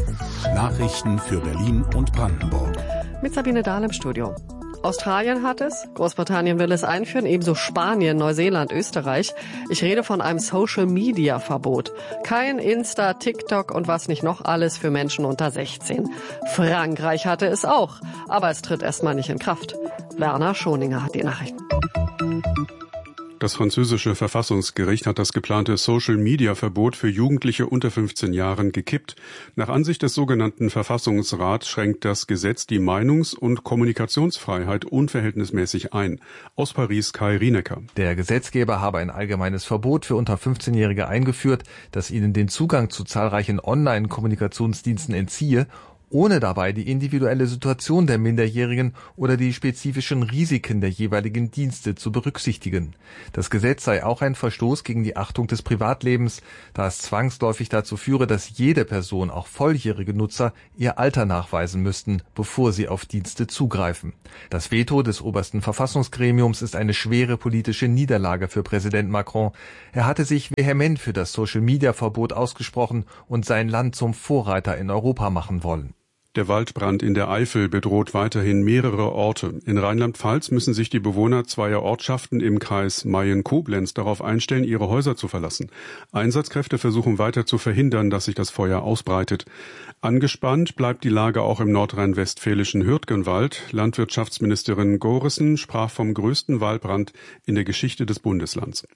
Nachrichten für Berlin und Brandenburg.
Mit Sabine Dahl im Studio. Australien hat es, Großbritannien will es einführen, ebenso Spanien, Neuseeland, Österreich. Ich rede von einem Social-Media-Verbot. Kein Insta, TikTok und was nicht noch alles für Menschen unter 16. Frankreich hatte es auch, aber es tritt erstmal nicht in Kraft. Werner Schoninger hat die Nachrichten.
Das französische Verfassungsgericht hat das geplante Social-Media-Verbot für Jugendliche unter 15 Jahren gekippt. Nach Ansicht des sogenannten Verfassungsrats schränkt das Gesetz die Meinungs- und Kommunikationsfreiheit unverhältnismäßig ein. Aus Paris Kai Rienecker.
Der Gesetzgeber habe ein allgemeines Verbot für unter 15-Jährige eingeführt, das ihnen den Zugang zu zahlreichen Online-Kommunikationsdiensten entziehe, ohne dabei die individuelle Situation der Minderjährigen oder die spezifischen Risiken der jeweiligen Dienste zu berücksichtigen. Das Gesetz sei auch ein Verstoß gegen die Achtung des Privatlebens, da es zwangsläufig dazu führe, dass jede Person, auch volljährige Nutzer, ihr Alter nachweisen müssten, bevor sie auf Dienste zugreifen. Das Veto des obersten Verfassungsgremiums ist eine schwere politische Niederlage für Präsident Macron. Er hatte sich vehement für das Social-Media-Verbot ausgesprochen und sein Land zum Vorreiter in Europa machen wollen.
Der Waldbrand in der Eifel bedroht weiterhin mehrere Orte. In Rheinland-Pfalz müssen sich die Bewohner zweier Ortschaften im Kreis Mayen-Koblenz darauf einstellen, ihre Häuser zu verlassen. Einsatzkräfte versuchen weiter zu verhindern, dass sich das Feuer ausbreitet. Angespannt bleibt die Lage auch im nordrhein-westfälischen Hürtgenwald. Landwirtschaftsministerin Gorissen sprach vom größten Waldbrand in der Geschichte des Bundeslands.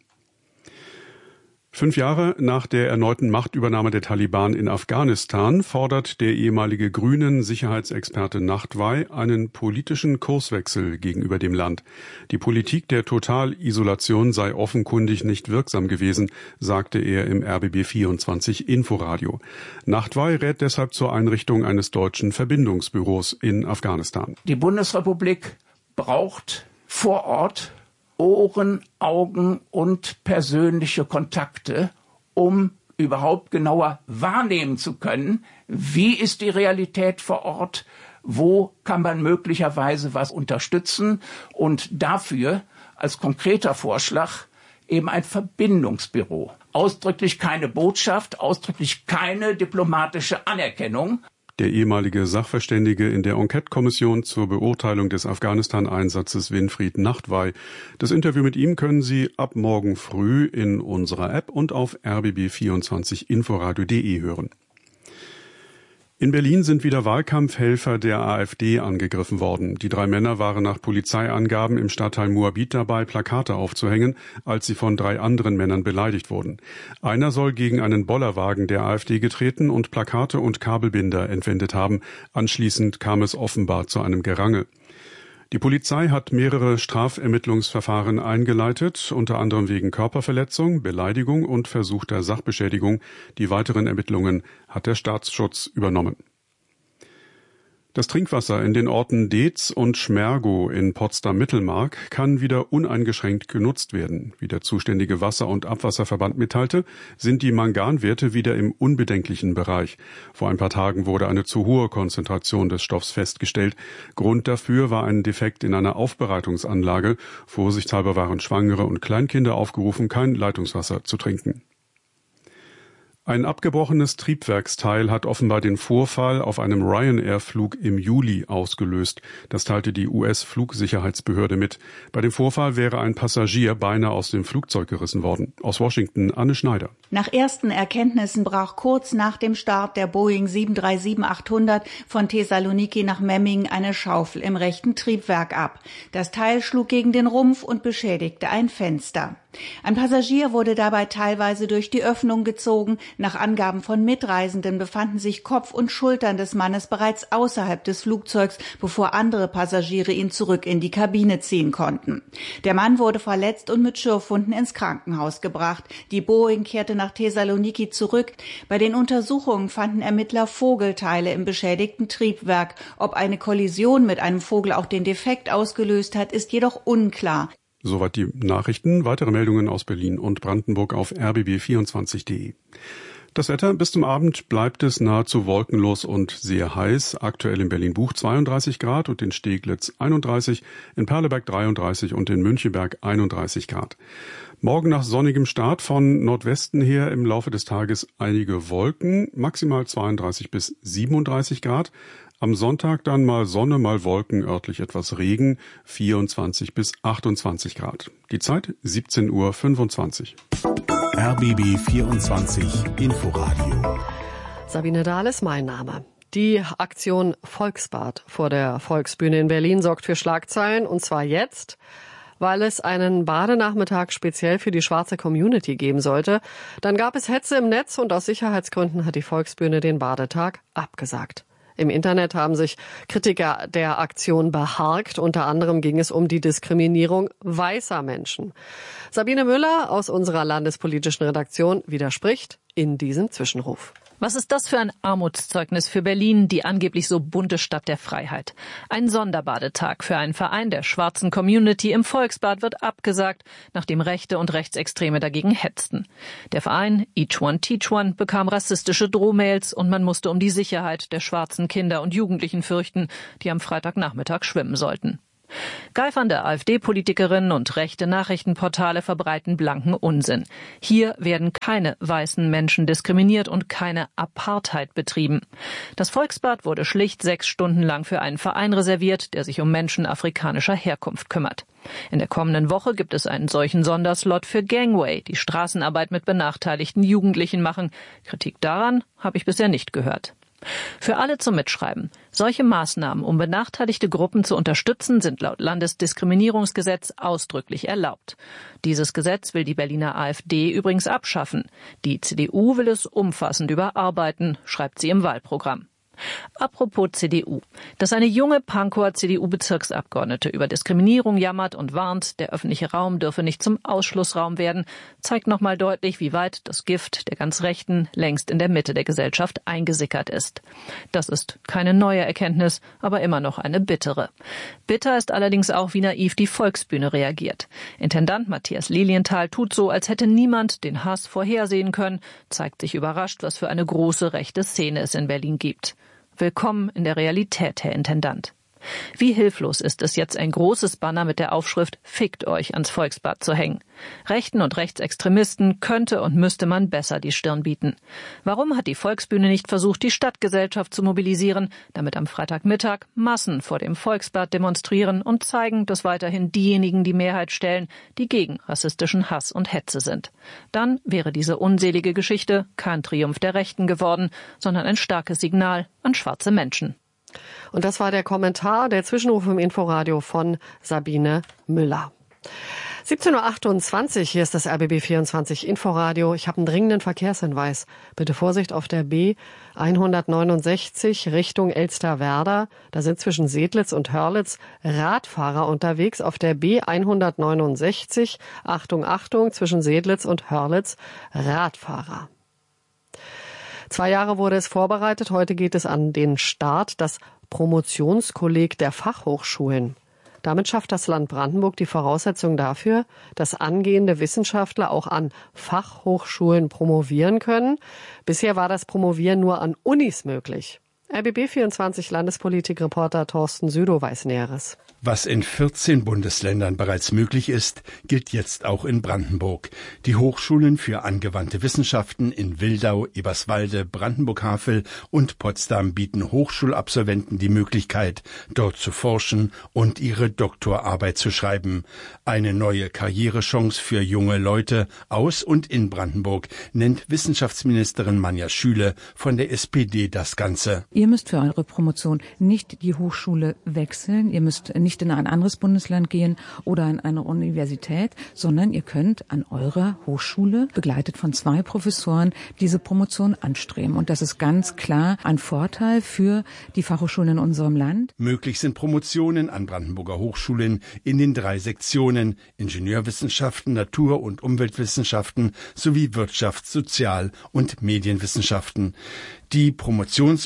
5 Jahre nach der erneuten Machtübernahme der Taliban in Afghanistan fordert der ehemalige Grünen-Sicherheitsexperte Nachtwey einen politischen Kurswechsel gegenüber dem Land. Die Politik der Totalisolation sei offenkundig nicht wirksam gewesen, sagte er im RBB24 Inforadio. Nachtwey rät deshalb zur Einrichtung eines deutschen Verbindungsbüros in Afghanistan.
Die Bundesrepublik braucht vor Ort Ohren, Augen und persönliche Kontakte, um überhaupt genauer wahrnehmen zu können, wie ist die Realität vor Ort, wo kann man möglicherweise was unterstützen und dafür als konkreter Vorschlag eben ein Verbindungsbüro. Ausdrücklich keine Botschaft, ausdrücklich keine diplomatische Anerkennung.
Der ehemalige Sachverständige in der Enquete-Kommission zur Beurteilung des Afghanistan-Einsatzes Winfried Nachtwey. Das Interview mit ihm können Sie ab morgen früh in unserer App und auf rbb24inforadio.de hören. In Berlin sind wieder Wahlkampfhelfer der AfD angegriffen worden. Die 3 Männer waren nach Polizeiangaben im Stadtteil Moabit dabei, Plakate aufzuhängen, als sie von 3 anderen Männern beleidigt wurden. Einer soll gegen einen Bollerwagen der AfD getreten und Plakate und Kabelbinder entwendet haben. Anschließend kam es offenbar zu einem Gerangel. Die Polizei hat mehrere Strafermittlungsverfahren eingeleitet, unter anderem wegen Körperverletzung, Beleidigung und versuchter Sachbeschädigung. Die weiteren Ermittlungen hat der Staatsschutz übernommen. Das Trinkwasser in den Orten Deetz und Schmergow in Potsdam-Mittelmark kann wieder uneingeschränkt genutzt werden. Wie der zuständige Wasser- und Abwasserverband mitteilte, sind die Manganwerte wieder im unbedenklichen Bereich. Vor ein paar Tagen wurde eine zu hohe Konzentration des Stoffs festgestellt. Grund dafür war ein Defekt in einer Aufbereitungsanlage. Vorsichtshalber waren Schwangere und Kleinkinder aufgerufen, kein Leitungswasser zu trinken. Ein abgebrochenes Triebwerksteil hat offenbar den Vorfall auf einem Ryanair-Flug im Juli ausgelöst. Das teilte die US-Flugsicherheitsbehörde mit. Bei dem Vorfall wäre ein Passagier beinahe aus dem Flugzeug gerissen worden. Aus Washington, Anne Schneider.
Nach ersten Erkenntnissen brach kurz nach dem Start der Boeing 737-800 von Thessaloniki nach Memmingen eine Schaufel im rechten Triebwerk ab. Das Teil schlug gegen den Rumpf und beschädigte ein Fenster. Ein Passagier wurde dabei teilweise durch die Öffnung gezogen. Nach Angaben von Mitreisenden befanden sich Kopf und Schultern des Mannes bereits außerhalb des Flugzeugs, bevor andere Passagiere ihn zurück in die Kabine ziehen konnten. Der Mann wurde verletzt und mit Schürfwunden ins Krankenhaus gebracht. Die Boeing kehrte nach Thessaloniki zurück. Bei den Untersuchungen fanden Ermittler Vogelteile im beschädigten Triebwerk. Ob eine Kollision mit einem Vogel auch den Defekt ausgelöst hat, ist jedoch unklar.
Soweit die Nachrichten. Weitere Meldungen aus Berlin und Brandenburg auf rbb24.de. Das Wetter: bis zum Abend bleibt es nahezu wolkenlos und sehr heiß. Aktuell in Berlin-Buch 32 Grad und in Steglitz 31, in Perleberg 33 und in Münchenberg 31 Grad. Morgen nach sonnigem Start von Nordwesten her im Laufe des Tages einige Wolken, maximal 32 bis 37 Grad. Am Sonntag dann mal Sonne, mal Wolken, örtlich etwas Regen, 24 bis 28 Grad. Die Zeit 17:25 Uhr.
RBB 24 Inforadio.
Sabine Dahl ist mein Name. Die Aktion Volksbad vor der Volksbühne in Berlin sorgt für Schlagzeilen, und zwar jetzt, weil es einen Badenachmittag speziell für die schwarze Community geben sollte. Dann gab es Hetze im Netz und aus Sicherheitsgründen hat die Volksbühne den Badetag abgesagt. Im Internet haben sich Kritiker der Aktion beharkt. Unter anderem ging es um die Diskriminierung weißer Menschen. Sabine Müller aus unserer landespolitischen Redaktion widerspricht in diesem Zwischenruf.
Was ist das für ein Armutszeugnis für Berlin, die angeblich so bunte Stadt der Freiheit? Ein Sonderbadetag für einen Verein der schwarzen Community im Volksbad wird abgesagt, nachdem Rechte und Rechtsextreme dagegen hetzten. Der Verein Each One Teach One bekam rassistische Drohmails und man musste um die Sicherheit der schwarzen Kinder und Jugendlichen fürchten, die am Freitagnachmittag schwimmen sollten. Geifernde AfD-Politikerinnen und rechte Nachrichtenportale verbreiten blanken Unsinn. Hier werden keine weißen Menschen diskriminiert und keine Apartheid betrieben. Das Volksbad wurde schlicht 6 Stunden lang für einen Verein reserviert, der sich um Menschen afrikanischer Herkunft kümmert. In der kommenden Woche gibt es einen solchen Sonderslot für Gangway, die Straßenarbeit mit benachteiligten Jugendlichen machen. Kritik daran habe ich bisher nicht gehört. Für alle zum Mitschreiben. Solche Maßnahmen, um benachteiligte Gruppen zu unterstützen, sind laut Landesdiskriminierungsgesetz ausdrücklich erlaubt. Dieses Gesetz will die Berliner AfD übrigens abschaffen. Die CDU will es umfassend überarbeiten, schreibt sie im Wahlprogramm. Apropos CDU. Dass eine junge Pankower CDU-Bezirksabgeordnete über Diskriminierung jammert und warnt, der öffentliche Raum dürfe nicht zum Ausschlussraum werden, zeigt nochmal deutlich, wie weit das Gift der ganz Rechten längst in der Mitte der Gesellschaft eingesickert ist. Das ist keine neue Erkenntnis, aber immer noch eine bittere. Bitter ist allerdings auch, wie naiv die Volksbühne reagiert. Intendant Matthias Lilienthal tut so, als hätte niemand den Hass vorhersehen können, zeigt sich überrascht, was für eine große rechte Szene es in Berlin gibt. Willkommen in der Realität, Herr Intendant. Wie hilflos ist es jetzt, ein großes Banner mit der Aufschrift »Fickt euch« ans Volksbad zu hängen. Rechten und Rechtsextremisten könnte und müsste man besser die Stirn bieten. Warum hat die Volksbühne nicht versucht, die Stadtgesellschaft zu mobilisieren, damit am Freitagmittag Massen vor dem Volksbad demonstrieren und zeigen, dass weiterhin diejenigen die Mehrheit stellen, die gegen rassistischen Hass und Hetze sind? Dann wäre diese unselige Geschichte kein Triumph der Rechten geworden, sondern ein starkes Signal an schwarze Menschen.
Und das war der Kommentar, der Zwischenruf im Inforadio von Sabine Müller. 17:28 Uhr, hier ist das RBB 24 Inforadio. Ich habe einen dringenden Verkehrshinweis. Bitte Vorsicht auf der B 169 Richtung Elsterwerda. Da sind zwischen Sedlitz und Hörlitz Radfahrer unterwegs. Auf der B 169, Achtung, Achtung, zwischen Sedlitz und Hörlitz Radfahrer. 2 Jahre wurde es vorbereitet. Heute geht es an den Start. Das Promotionskolleg der Fachhochschulen. Damit schafft das Land Brandenburg die Voraussetzung dafür, dass angehende Wissenschaftler auch an Fachhochschulen promovieren können. Bisher war das Promovieren nur an Unis möglich. RBB 24 Landespolitikreporter Thorsten Südow weiß Näheres.
Was in 14 Bundesländern bereits möglich ist, gilt jetzt auch in Brandenburg. Die Hochschulen für angewandte Wissenschaften in Wildau, Eberswalde, Brandenburg-Havel und Potsdam bieten Hochschulabsolventen die Möglichkeit, dort zu forschen und ihre Doktorarbeit zu schreiben. Eine neue Karrierechance für junge Leute aus und in Brandenburg, nennt Wissenschaftsministerin Manja Schüle von der SPD das Ganze.
Ihr müsst für eure Promotion nicht die Hochschule wechseln, ihr müsst nicht in ein anderes Bundesland gehen oder in eine Universität, sondern ihr könnt an eurer Hochschule, begleitet von 2 Professoren, diese Promotion anstreben. Und das ist ganz klar ein Vorteil für die Fachhochschulen in unserem Land.
Möglich sind Promotionen an Brandenburger Hochschulen in den 3 Sektionen: Ingenieurwissenschaften, Natur- und Umweltwissenschaften sowie Wirtschafts-, Sozial- und Medienwissenschaften. Die Promotionsordnung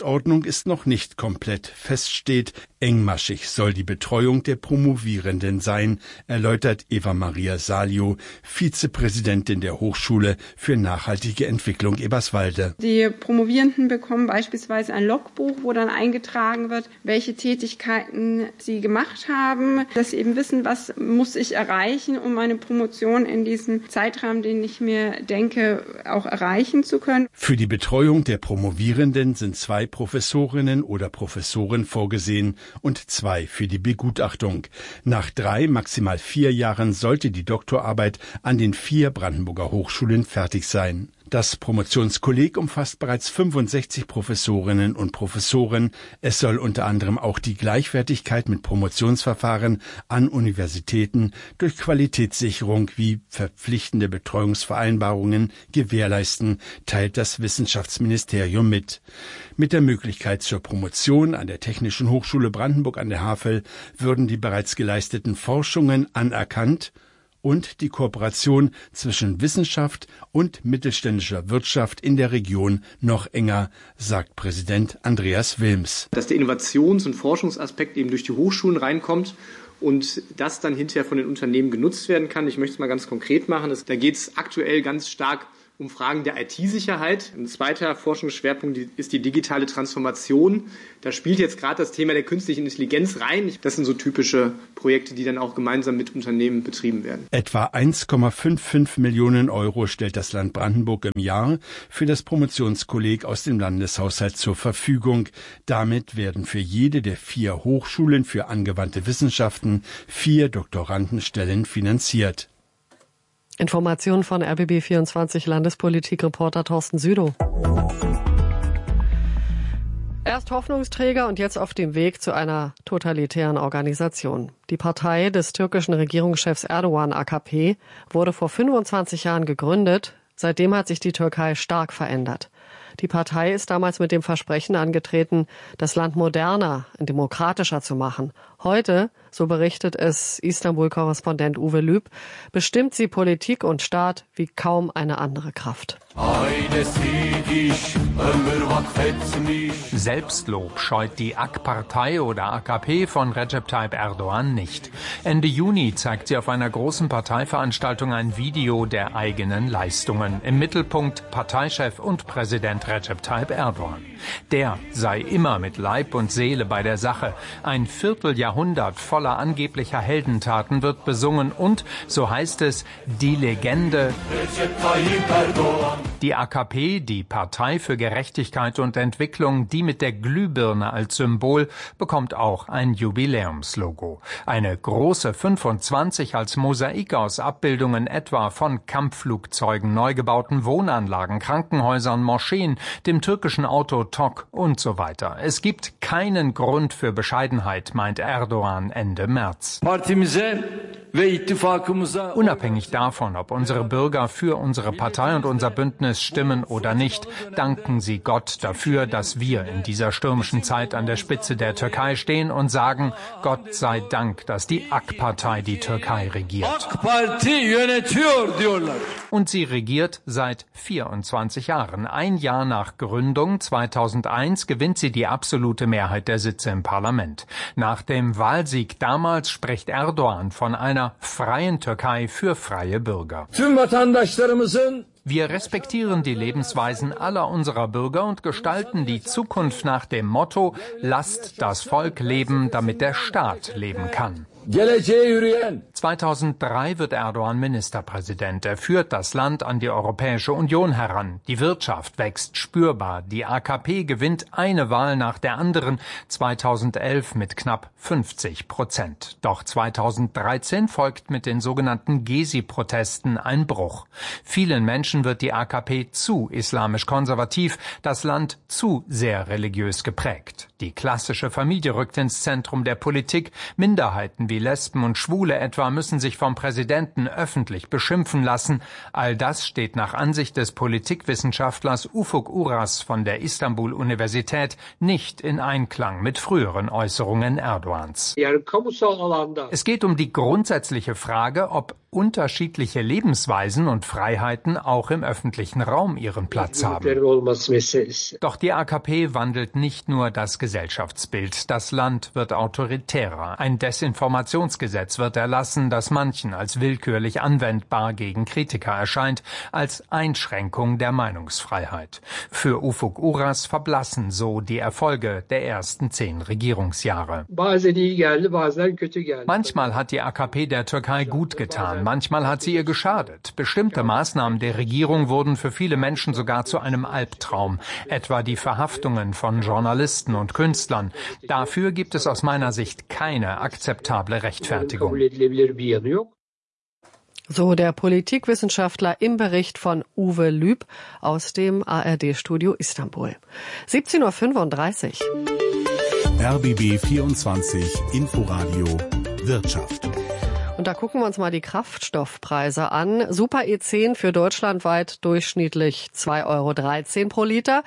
Entwicklung ist noch nicht komplett. Fest steht, engmaschig soll die Betreuung der Promovierenden sein, erläutert Eva-Maria Salio, Vizepräsidentin der Hochschule für nachhaltige Entwicklung Eberswalde.
Die Promovierenden bekommen beispielsweise ein Logbuch, wo dann eingetragen wird, welche Tätigkeiten sie gemacht haben, dass sie eben wissen, was muss ich erreichen, um meine Promotion in diesem Zeitrahmen, den ich mir denke, auch erreichen zu können.
Für die Betreuung der Promovierenden sind 2 Professorinnen oder Professoren vorgesehen und 2 für die Begutachtung. Nach 3, maximal 4 Jahren sollte die Doktorarbeit an den 4 Brandenburger Hochschulen fertig sein. Das Promotionskolleg umfasst bereits 65 Professorinnen und Professoren. Es soll unter anderem auch die Gleichwertigkeit mit Promotionsverfahren an Universitäten durch Qualitätssicherung wie verpflichtende Betreuungsvereinbarungen gewährleisten, teilt das Wissenschaftsministerium mit. Mit der Möglichkeit zur Promotion an der Technischen Hochschule Brandenburg an der Havel würden die bereits geleisteten Forschungen anerkannt und die Kooperation zwischen Wissenschaft und mittelständischer Wirtschaft in der Region noch enger, sagt Präsident Andreas Wilms.
Dass der Innovations- und Forschungsaspekt eben durch die Hochschulen reinkommt und das dann hinterher von den Unternehmen genutzt werden kann. Ich möchte es mal ganz konkret machen. Da geht es aktuell ganz stark um Fragen der IT-Sicherheit. Ein zweiter Forschungsschwerpunkt ist die digitale Transformation. Da spielt jetzt gerade das Thema der künstlichen Intelligenz rein. Das sind so typische Projekte, die dann auch gemeinsam mit Unternehmen betrieben werden.
Etwa 1,55 Millionen Euro stellt das Land Brandenburg im Jahr für das Promotionskolleg aus dem Landeshaushalt zur Verfügung. Damit werden für jede der 4 Hochschulen für angewandte Wissenschaften 4 Doktorandenstellen finanziert.
Informationen von RBB24 Landespolitik-Reporter Thorsten Südow. Erst Hoffnungsträger und jetzt auf dem Weg zu einer totalitären Organisation. Die Partei des türkischen Regierungschefs Erdogan, AKP, wurde vor 25 Jahren gegründet. Seitdem hat sich die Türkei stark verändert. Die Partei ist damals mit dem Versprechen angetreten, das Land moderner und demokratischer zu machen. Heute, so berichtet es Istanbul-Korrespondent Uwe Lüb, bestimmt sie Politik und Staat wie kaum eine andere Kraft.
Selbstlob scheut die AK-Partei oder AKP von Recep Tayyip Erdogan nicht. Ende Juni zeigt sie auf einer großen Parteiveranstaltung ein Video der eigenen Leistungen. Im Mittelpunkt Parteichef und Präsident Recep Tayyip Erdogan. Der sei immer mit Leib und Seele bei der Sache. Ein Vierteljahrhundert voller angeblicher Heldentaten wird besungen und, so heißt es, die Legende Recep Tayyip Erdogan. Die AKP, die Partei für Gerechtigkeit und Entwicklung, die mit der Glühbirne als Symbol, bekommt auch ein Jubiläumslogo. Eine große 25 als Mosaik aus Abbildungen etwa von Kampfflugzeugen, neu gebauten Wohnanlagen, Krankenhäusern, Moscheen, dem türkischen Auto TOG und so weiter. Es gibt keinen Grund für Bescheidenheit, meint Erdogan Ende März. Unabhängig davon, ob unsere Bürger für unsere Partei und unser Bündnis stimmen oder nicht, danken sie Gott dafür, dass wir in dieser stürmischen Zeit an der Spitze der Türkei stehen und sagen, Gott sei Dank, dass die AK-Partei die Türkei regiert. Und sie regiert seit 24 Jahren. Ein Jahr nach Gründung, 2001, gewinnt sie die absolute Mehrheit der Sitze im Parlament. Nach dem Wahlsieg damals spricht Erdogan von einer freien Türkei für freie Bürger. Wir respektieren die Lebensweisen aller unserer Bürger und gestalten die Zukunft nach dem Motto, lasst das Volk leben, damit der Staat leben kann. 2003 wird Erdogan Ministerpräsident. Er führt das Land an die Europäische Union heran. Die Wirtschaft wächst spürbar. Die AKP gewinnt eine Wahl nach der anderen, 2011 mit knapp 50%. Doch 2013 folgt mit den sogenannten Gezi-Protesten ein Bruch. Vielen Menschen wird die AKP zu islamisch-konservativ, das Land zu sehr religiös geprägt. Die klassische Familie rückt ins Zentrum der Politik. Minderheiten wie Lesben und Schwule etwa müssen sich vom Präsidenten öffentlich beschimpfen lassen. All das steht nach Ansicht des Politikwissenschaftlers Ufuk Uras von der Istanbul-Universität nicht in Einklang mit früheren Äußerungen Erdogans. Es geht um die grundsätzliche Frage, ob unterschiedliche Lebensweisen und Freiheiten auch im öffentlichen Raum ihren Platz haben. Doch die AKP wandelt nicht nur das Gesellschaftsbild. Das Land wird autoritärer. Ein Desinformationsgesetz wird erlassen, das manchen als willkürlich anwendbar gegen Kritiker erscheint, als Einschränkung der Meinungsfreiheit. Für Ufuk Uras verblassen so die Erfolge der ersten 10 Regierungsjahre. Manchmal hat die AKP der Türkei gut getan, manchmal hat sie ihr geschadet. Bestimmte Maßnahmen der Regierung wurden für viele Menschen sogar zu einem Albtraum, etwa die Verhaftungen von Journalisten und Künstlern. Dafür gibt es aus meiner Sicht keine akzeptable Rechtfertigung.
So der Politikwissenschaftler im Bericht von Uwe Lüb aus dem ARD-Studio Istanbul. 17:35 Uhr.
RBB 24 Inforadio Wirtschaft.
Und da gucken wir uns mal die Kraftstoffpreise an. Super E10 für deutschlandweit durchschnittlich 2,13 € pro Liter,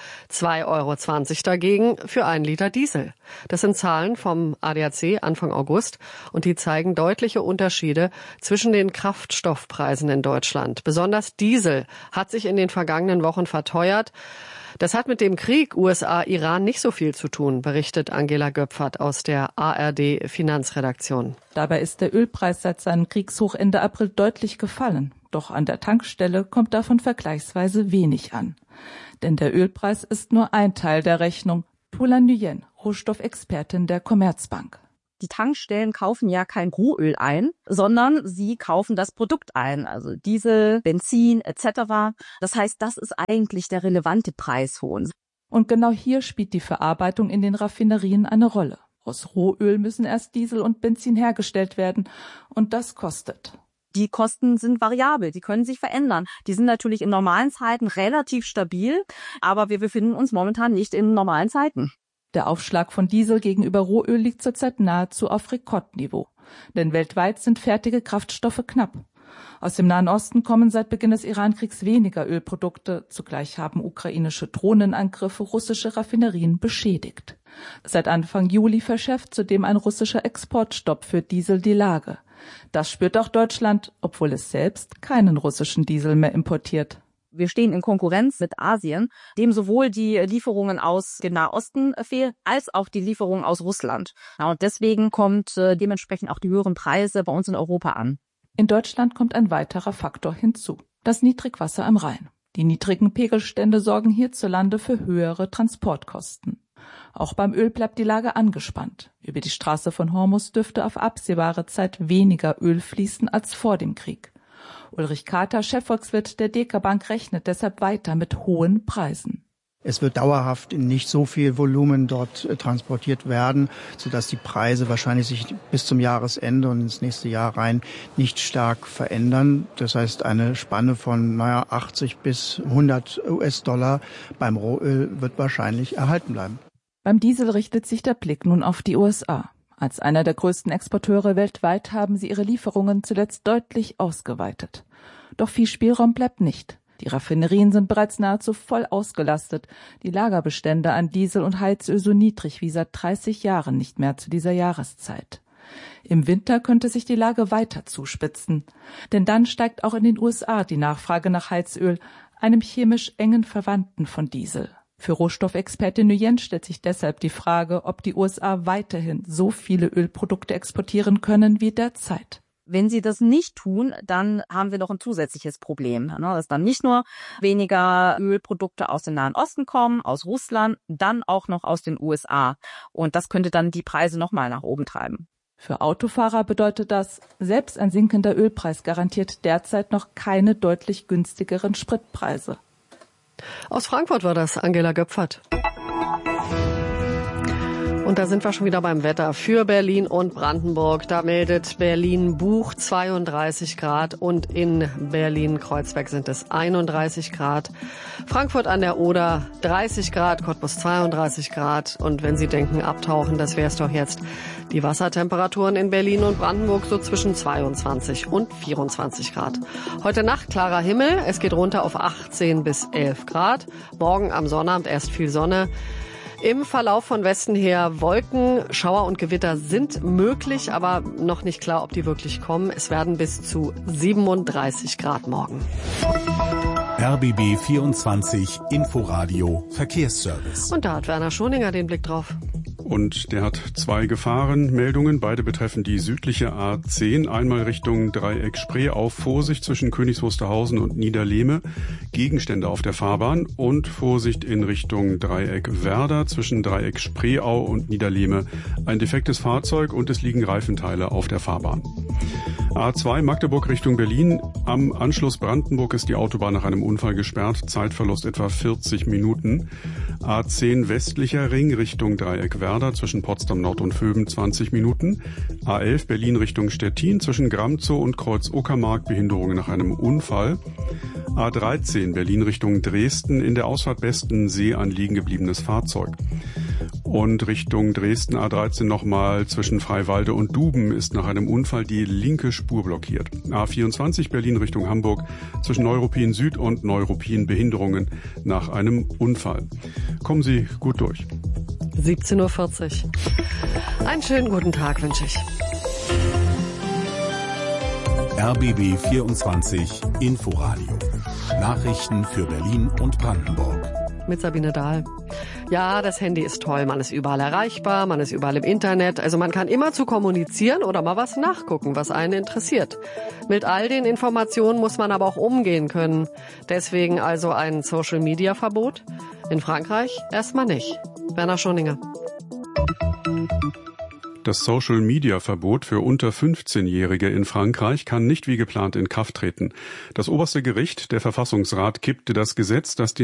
2,20 € dagegen für 1 Liter Diesel. Das sind Zahlen vom ADAC Anfang August und die zeigen deutliche Unterschiede zwischen den Kraftstoffpreisen in Deutschland. Besonders Diesel hat sich in den vergangenen Wochen verteuert. Das hat mit dem Krieg USA-Iran nicht so viel zu tun, berichtet Angela Göpfert aus der ARD-Finanzredaktion.
Dabei ist der Ölpreis seit seinem Kriegshoch Ende April deutlich gefallen. Doch an der Tankstelle kommt davon vergleichsweise wenig an. Denn der Ölpreis ist nur ein Teil der Rechnung. Tula Nguyen, Rohstoffexpertin der Commerzbank.
Die Tankstellen kaufen ja kein Rohöl ein, sondern sie kaufen das Produkt ein, also Diesel, Benzin etc. Das heißt, das ist eigentlich der relevante Preishohn.
Und genau hier spielt die Verarbeitung in den Raffinerien eine Rolle. Aus Rohöl müssen erst Diesel und Benzin hergestellt werden und das kostet.
Die Kosten sind variabel, die können sich verändern. Die sind natürlich in normalen Zeiten relativ stabil, aber wir befinden uns momentan nicht in normalen Zeiten.
Der Aufschlag von Diesel gegenüber Rohöl liegt zurzeit nahezu auf Rekordniveau. Denn weltweit sind fertige Kraftstoffe knapp. Aus dem Nahen Osten kommen seit Beginn des Iran-Kriegs weniger Ölprodukte. Zugleich haben ukrainische Drohnenangriffe russische Raffinerien beschädigt. Seit Anfang Juli verschärft zudem ein russischer Exportstopp für Diesel die Lage. Das spürt auch Deutschland, obwohl es selbst keinen russischen Diesel mehr importiert.
Wir stehen in Konkurrenz mit Asien, dem sowohl die Lieferungen aus dem Nahosten fehlen, als auch die Lieferungen aus Russland. Ja, und deswegen kommt dementsprechend auch die höheren Preise bei uns in Europa an.
In Deutschland kommt ein weiterer Faktor hinzu: das Niedrigwasser am Rhein. Die niedrigen Pegelstände sorgen hierzulande für höhere Transportkosten. Auch beim Öl bleibt die Lage angespannt. Über die Straße von Hormuz dürfte auf absehbare Zeit weniger Öl fließen als vor dem Krieg. Ulrich Kater, Chefvolkswirt der DK Bank, rechnet deshalb weiter mit hohen Preisen.
Es wird dauerhaft in nicht so viel Volumen dort transportiert werden, sodass die Preise wahrscheinlich sich bis zum Jahresende und ins nächste Jahr rein nicht stark verändern. Das heißt, eine Spanne von 80 bis 100 US-Dollar beim Rohöl wird wahrscheinlich erhalten bleiben.
Beim Diesel richtet sich der Blick nun auf die USA. Als einer der größten Exporteure weltweit haben sie ihre Lieferungen zuletzt deutlich ausgeweitet. Doch viel Spielraum bleibt nicht. Die Raffinerien sind bereits nahezu voll ausgelastet, die Lagerbestände an Diesel und Heizöl so niedrig wie seit 30 Jahren nicht mehr zu dieser Jahreszeit. Im Winter könnte sich die Lage weiter zuspitzen, denn dann steigt auch in den USA die Nachfrage nach Heizöl, einem chemisch engen Verwandten von Diesel. Für Rohstoffexpertin Nguyen stellt sich deshalb die Frage, ob die USA weiterhin so viele Ölprodukte exportieren können wie derzeit.
Wenn sie das nicht tun, dann haben wir noch ein zusätzliches Problem, dass dann nicht nur weniger Ölprodukte aus dem Nahen Osten kommen, aus Russland, dann auch noch aus den USA. Und das könnte dann die Preise nochmal nach oben treiben.
Für Autofahrer bedeutet das, selbst ein sinkender Ölpreis garantiert derzeit noch keine deutlich günstigeren Spritpreise.
Aus Frankfurt war das Angela Göpfert. Und da sind wir schon wieder beim Wetter für Berlin und Brandenburg. Da meldet Berlin-Buch 32 Grad und in Berlin-Kreuzberg sind es 31 Grad. Frankfurt an der Oder 30 Grad, Cottbus 32 Grad. Und wenn Sie denken, abtauchen, das wäre es doch jetzt. Die Wassertemperaturen in Berlin und Brandenburg so zwischen 22 und 24 Grad. Heute Nacht klarer Himmel, es geht runter auf 18 bis 11 Grad. Morgen am Sonnabend erst viel Sonne. Im Verlauf von Westen her Wolken, Schauer und Gewitter sind möglich, aber noch nicht klar, ob die wirklich kommen. Es werden bis zu 37 Grad morgen.
RBB 24 Inforadio Verkehrsservice.
Und da hat Werner Schoninger den Blick drauf.
Und der hat 2 Gefahrenmeldungen. Beide betreffen die südliche A10. Einmal Richtung Dreieck Spreeau. Vorsicht zwischen Königs Wusterhausen und Niederlehme. Gegenstände auf der Fahrbahn. Und Vorsicht in Richtung Dreieck Werder zwischen Dreieck Spreeau und Niederlehme. Ein defektes Fahrzeug und es liegen Reifenteile auf der Fahrbahn. A2 Magdeburg Richtung Berlin. Am Anschluss Brandenburg ist die Autobahn nach einem Unfall gesperrt. Zeitverlust etwa 40 Minuten. A10 westlicher Ring Richtung Dreieck Werder zwischen Potsdam Nord und Vöben 20 Minuten. A11 Berlin Richtung Stettin zwischen Gramzow und Kreuz Uckermark Behinderungen nach einem Unfall. A13 Berlin Richtung Dresden in der Ausfahrt Bestensee ein liegen gebliebenes Fahrzeug. Und Richtung Dresden A13 nochmal zwischen Freiwalde und Duben ist nach einem Unfall die linke Spur blockiert. A24 Berlin Richtung Hamburg zwischen Neuruppin Süd und Neuruppin Behinderungen nach einem Unfall. Kommen Sie gut durch.
17:40 Uhr. Einen schönen guten Tag wünsche ich.
RBB 24 Inforadio. Nachrichten für Berlin und Brandenburg.
Mit Sabine Dahl. Ja, das Handy ist toll. Man ist überall erreichbar, man ist überall im Internet. Also man kann immer zu kommunizieren oder mal was nachgucken, was einen interessiert. Mit all den Informationen muss man aber auch umgehen können. Deswegen also ein Social-Media-Verbot? In Frankreich erstmal nicht. Werner Schoninger.
Das Social-Media-Verbot für unter 15-Jährige in Frankreich kann nicht wie geplant in Kraft treten. Das oberste Gericht, der Verfassungsrat, kippte das Gesetz, das den